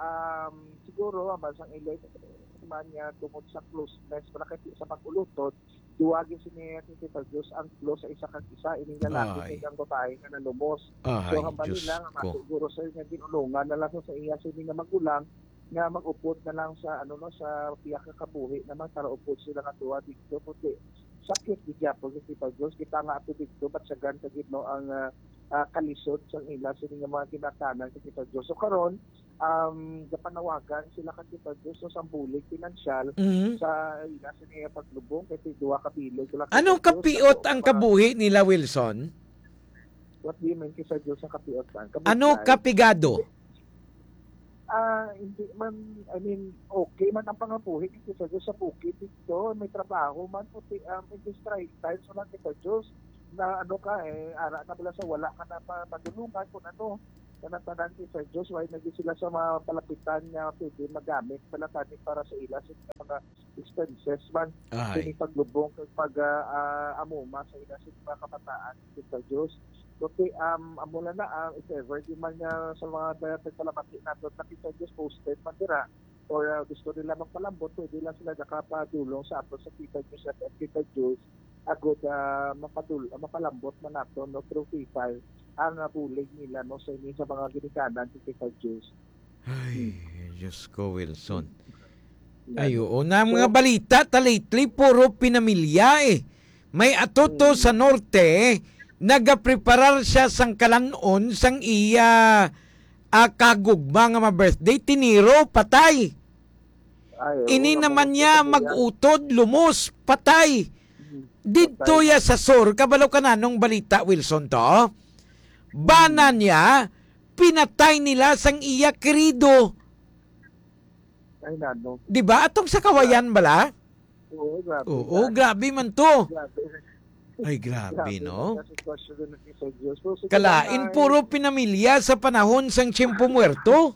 siguro mas ang Iloy man niya tungod sa closeness malaki sa pag-ulutod, duwagin sini Tita Diyos ang close sa isa kag isa ining lalaki kag ang babae nga nalumos. So hambali lang siguro sa nga ginulungan na lang sa iya sini nga magulang nga mag-upod na lang sa sa piyak ka kabuhi naman para upod sila nga tuwa dito puti sakit di gyapon ni Tita Diyos kita nga ato dito batsagan kag ang kalisod sa ila sini nga mga kinatanan kay Tita Diyos. So karon panawagan sila ka Tita Diyos sa bulig pinansyal sa ila sini paglubong kay duwa ka bilog. Anong kapiot ang kabuhi nila, Wilson? What do you mean Tita Diyos sa kapiot man? Ano kapigado? Hindi man, okay man ang pangabuhi Tita Diyos sa bukid dito, may trabaho man puti in this time so lang Tita Diyos na ara na pala sa wala ka na padulungan kung kanatanan Tita Diyos, why naging sila sa mga palapitan na pwede magamit palatanin para sa ila sa mga expenses man. Kini paglubong pag amuma sa ila sa mga kabataan Tita Diyos. Okay, amula na if ever di man sa mga pagpalamati nato na Tita Diyos posted man dira or gusto nila magpalambot, pwede lang sila nakapadulong sa ato sa Tita Diyos at Tita Diyos agad mapalambot man nato through PayPal ang bulig nila sa mga ginikanan ni Tita Diyos. Ay, Diyos ko, Wilson. Ay, oo na mga balita lately, puro pinamilya May atoto sa norte, nagapreparar siya sang kalanon sang iya kagugma nga ma-birthday, tiniro, patay. Ini naman niya mag-utod, lumos, patay. Dito ya sa sur, kabalo ka na nung balita, Wilson, to? Bana niya, pinatay nila sang iya kerido. Ay, nano. Diba? Atong sa kawayan bala? Oo, grabe. Oo, grabe man to. Ay, grabe, no? Kalain, puro pinamilya sa panahon sang Tiyempo Muerto.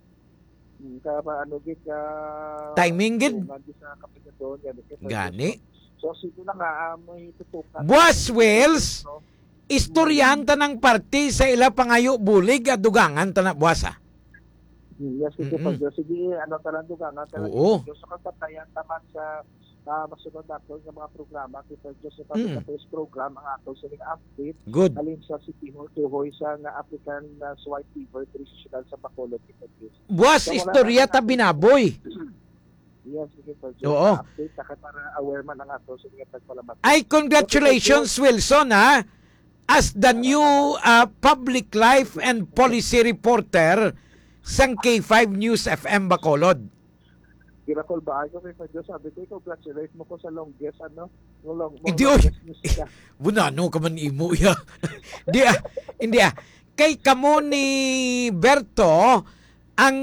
Timing gid. Gani. So, sino na nga may tutukan. Buwas Wales, istoryahan ta ng party sa ila pangayo bulig at dugangan ta na buwasa. Yes, sige talang dugangan. Oo. So, kapatayan taman sa masunod nato ng mga programa Tita Diyos sa first program ang ato sa update. Good. Alin sa City Hall Tuhoy sa African Swine Fever traditional sa Bacolod Tita Diyos. Buwas istorya ta binaboy. Yes, Tita Diyos. Oo. Update para aware man ang ato sa mga pagpalamat. Ay, congratulations Wilson ha. As the new public life and policy reporter sang K5 News FM Bacolod. Ginakol ba ako Tita Diyos? Sabi ko, congratulate mo ko sa longest Hindi bunano ka man imo ya. Hindi Kay kamo ni Berto ang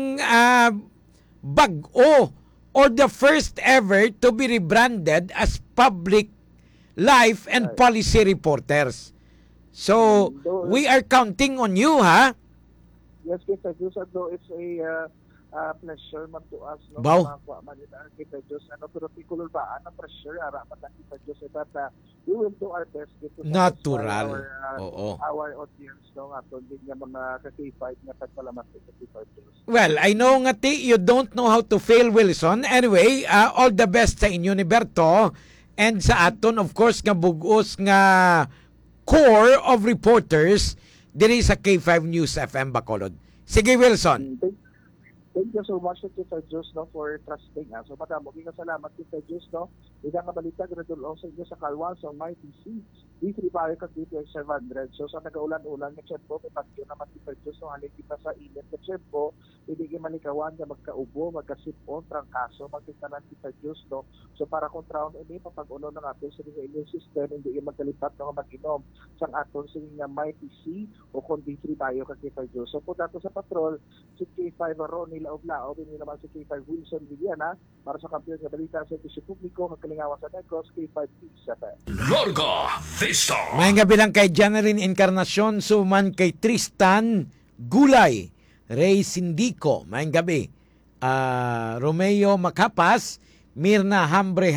bag-o or the first ever to be rebranded as public life and policy reporters. So, we are counting on you, ha? Yes, Tita Diyos. It's a pleasure man to us. No? Wow. Tita Diyos. Pero pikulol ba? Ang pressure, arapat ang Tita Diyos. But we will do our best. Natural. Our audience. No? Aton din nga mga ka-K5 na pagpalamat sa Tita Diyos. Well, I know nga you don't know how to fail, Wilson. Anyway, all the best sa inyo ni Berto. And sa aton, of course, nga bugos nga core of reporters diri sa K5 News FM Bacolod. Sige, Wilson. Thank you so much Tita Diyos for trusting us. So madamo mga salamat Tita Diyos Ida nga balita gradul sa inyo sa Kalwan sa my PC. D3 Bayo kag DTX 700. So sa nagaulan-ulan nga tiyempo may bagyo naman Tita Diyos halin kita sa init nga tiyempo hindi malikawan nga magkaubo, magkasipon, trangkaso, magkitanan Tita Diyos So para kontraon ini papag-uno ng aton sa immune system hindi magkalipat nga mag-inom sang aton sa nga my PC o kon D3 Bayo kag Tita Diyos. So po dato sa patrol si K5 Ron laob-laob ini naman si K5 Wilson Villana para sa kampiyon nga balita sa Tisyo Publiko kalingawan sa Negros K5 Larga Vista. May gabi lang kay Janeline Encarnacion, suman kay Tristan Gulay, Ray Sindico, may gabi. Romeo Macapas, Mirna Hambre,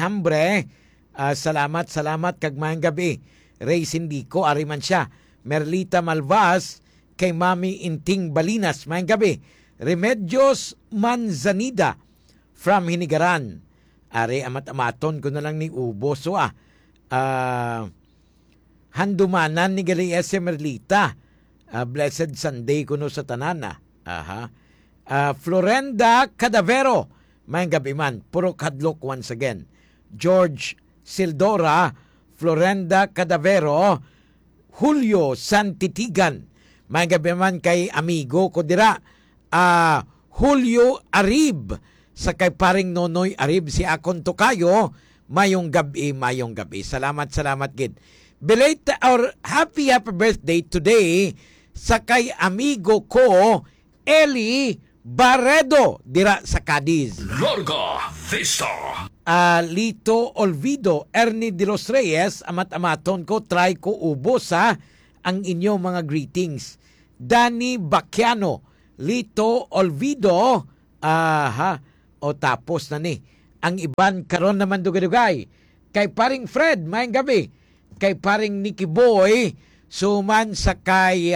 salamat kag may gabi. Ray Sindico, ariman siya. Merlita Malvas, kay Mami Inting Balinas. Mayang gabi. Remedios Manzanida from Hinigaran. Are amat-amaton ko na lang ni Ubo. So handumanan ni Gali S. Merlita. Blessed Sunday ko no sa tanana. Florenda Cadavero. Mayang gabi man. Puro kadlok once again. George Sildora, Florenda Cadavero, Julio Santitigan. Mayang gabi man kay amigo ko dira. Julio Arib. Sa kay paring Nonoy Arib, si akon tokayo, mayong gabi. Salamat gid. Belated or happy birthday today sa kay amigo ko, Eli Barredo, dira sa Cadiz. Larga Vista. Lito Olvido, Ernie de los Reyes, amat-amaton ko, try ko ubos ang inyong mga greetings. Danny Bacchiano, Lito Olvido, o tapos na ni. Ang iban karon naman dugay-dugay. Kay paring Fred, mayang gabi. Kay paring Nicky Boy, suman sa kay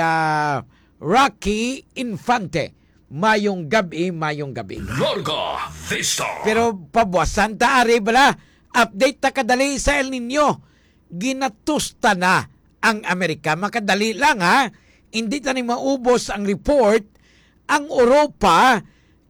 Rocky Infante. Mayong gabi. Larga Vista. Pero pabuwasan ta, ari bala. Update ta kadali sa El Nino. Ginatusta na ang Amerika. Makadali lang Hindi ta ni maubos ang report. Ang Europa,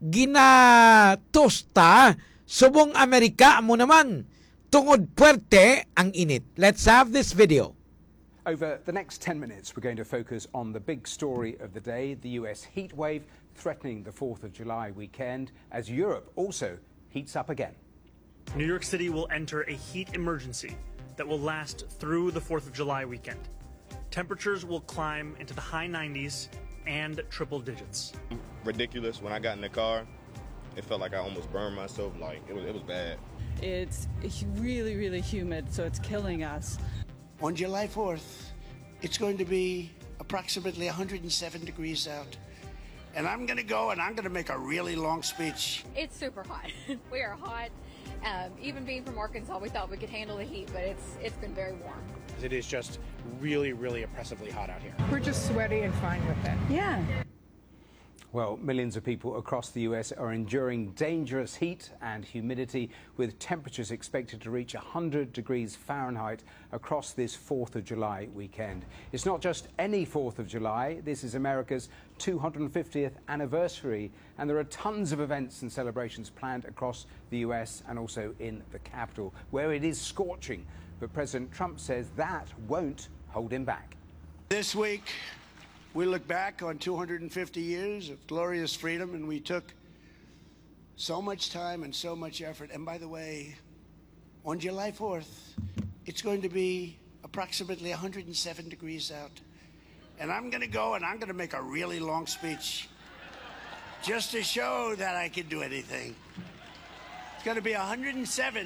ginatusta. Subong Amerika mo naman. Tungod puwerte ang init. Let's have this video. Over the next 10 minutes, we're going to focus on the big story of the day, the US heat wave threatening the 4th of July weekend as Europe also heats up again. New York City will enter a heat emergency that will last through the 4th of July weekend. Temperatures will climb into the high 90s and triple digits. Ridiculous. When I got in the car, it felt like I almost burned myself. Like it was bad. It's really, really humid, so it's killing us. On July 4th, it's going to be approximately 107 degrees out. And I'm going to go and I'm going to make a really long speech. It's super hot. We are hot. Even being from Arkansas, we thought we could handle the heat, but it's been very warm. It is just really, really oppressively hot out here. We're just sweaty and fine with it. Yeah. Well, millions of people across the US are enduring dangerous heat and humidity, with temperatures expected to reach 100 degrees Fahrenheit across this 4th of July weekend. It's not just any 4th of July. This is America's 250th anniversary, and there are tons of events and celebrations planned across the US and also in the capital, where it is scorching. But President Trump says that won't hold him back. This week, we look back on 250 years of glorious freedom, and we took so much time and so much effort. And by the way, on July 4th, it's going to be approximately 107 degrees out. And I'm going to go and I'm going to make a really long speech just to show that I can do anything. It's going to be 107.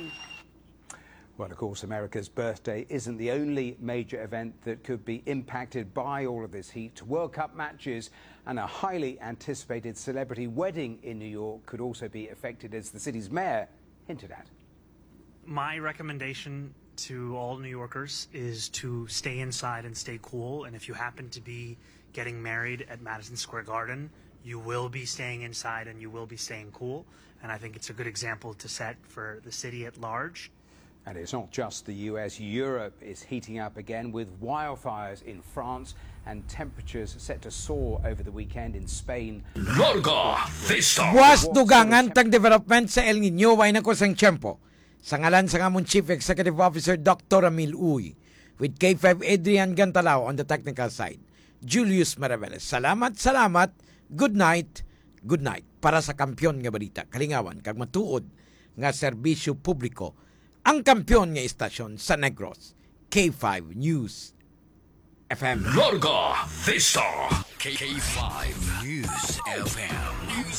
Well, of course, America's birthday isn't the only major event that could be impacted by all of this heat. World Cup matches and a highly anticipated celebrity wedding in New York could also be affected, as the city's mayor hinted at. My recommendation to all New Yorkers is to stay inside and stay cool. And if you happen to be getting married at Madison Square Garden, you will be staying inside and you will be staying cool. And I think it's a good example to set for the city at large. And it's not just the US. Europe is heating up again, with wildfires in France and temperatures set to soar over the weekend in Spain. Larga Vista. Buwas dugangan tang development sa El Nino, way na ko sang tiyempo. Sa ngalan sa ngamon Chief Executive Officer Dr. Ramil Uy, with K5 Adrian Gantalao on the technical side. Julius Maraveles. Salamat. Good night. Para sa kampyon nga balita, kalingawan, kag matuod nga serbisyo publiko, ang kampyon nga istasyon sa Negros, K5 News FM. Larga Vista. K5 News FM.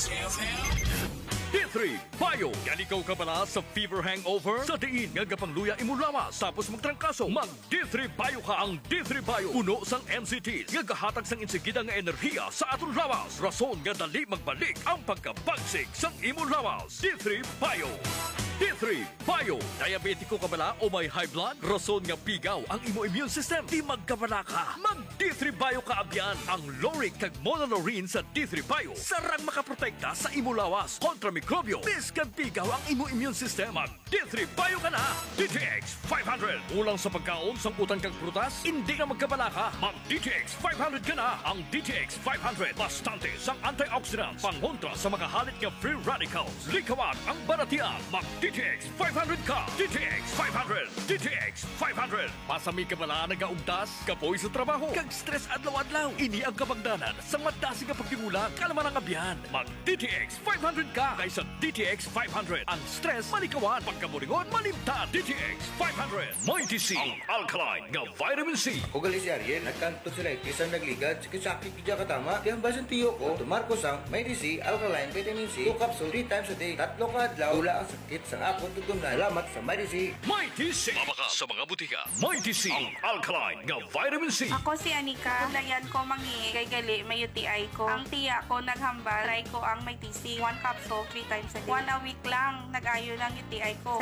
D3 Payo. Yan ikaw ka pala sa fever hangover? Sa diin nga gapangluya imo lawas tapos magtrangkaso. Mag D3 Payo ka. Ang D3 Payo puno sang MCTs nga gahatag sang insigida nga enerhiya sa aton lawas. Rason nga dali magbalik ang pagkabagsik sang imo lawas. D3 Payo. D3 Payo. Diabetiko ka bala o may high blood? Rason nga pigaw ang imo immune system. Di magkabala ka. Mag D3 D3 Bio kaabyan ang Loric kag Monolaurin sa D3 Bio. Sarang makaprotekta sa imo lawas kontra mikrobyo. Biskan tigaw ang imo immune system. Mag D3 Bio ka na. DTX 500. Ulang sa pagkaon, samputan kag prutas, hindi ka magkabalaka. Mag DTX 500 ka na. Ang DTX 500 bastante sang antioxidants pangontra sa makahalit nga free radicals. Likawan ang baratian. Mag DTX 500 ka. DTX 500. DTX 500. Pasami ka bala nagaugdas, kapoy sa trabaho, kag stress adlaw-adlaw. Ini ang kapagdanan sa madasi nga pagtigulang kalaman ang abyan. Mag DTX 500 ka kaysa DTX 500. Ang stress malikawan, pagkaburingon malimtan. DTX 500. Mighty C, ang alkaline nga vitamin C. O gali si Ariel, nagkanto sila isang nagligad, sakit kidya katama. Di ang basan tiyo ko, tumarko sang Mighty C, alkaline vitamin C, 2 capsule 3 times a day. Tatlo ka adlaw, wala ang sakit sa akong tutunan. Salamat sa Mighty C. Mighty C. Mabaka sa mga butika. Mighty C, ang alkaline nga vitamin C. Ako si Anika. Kulayan ko mangi kay gali may UTI ko. Ang tiya ko naghambal. Try ko ang may TC. 1 capsule 3 times a day. 1 a week lang nag-ayo ng UTI ko.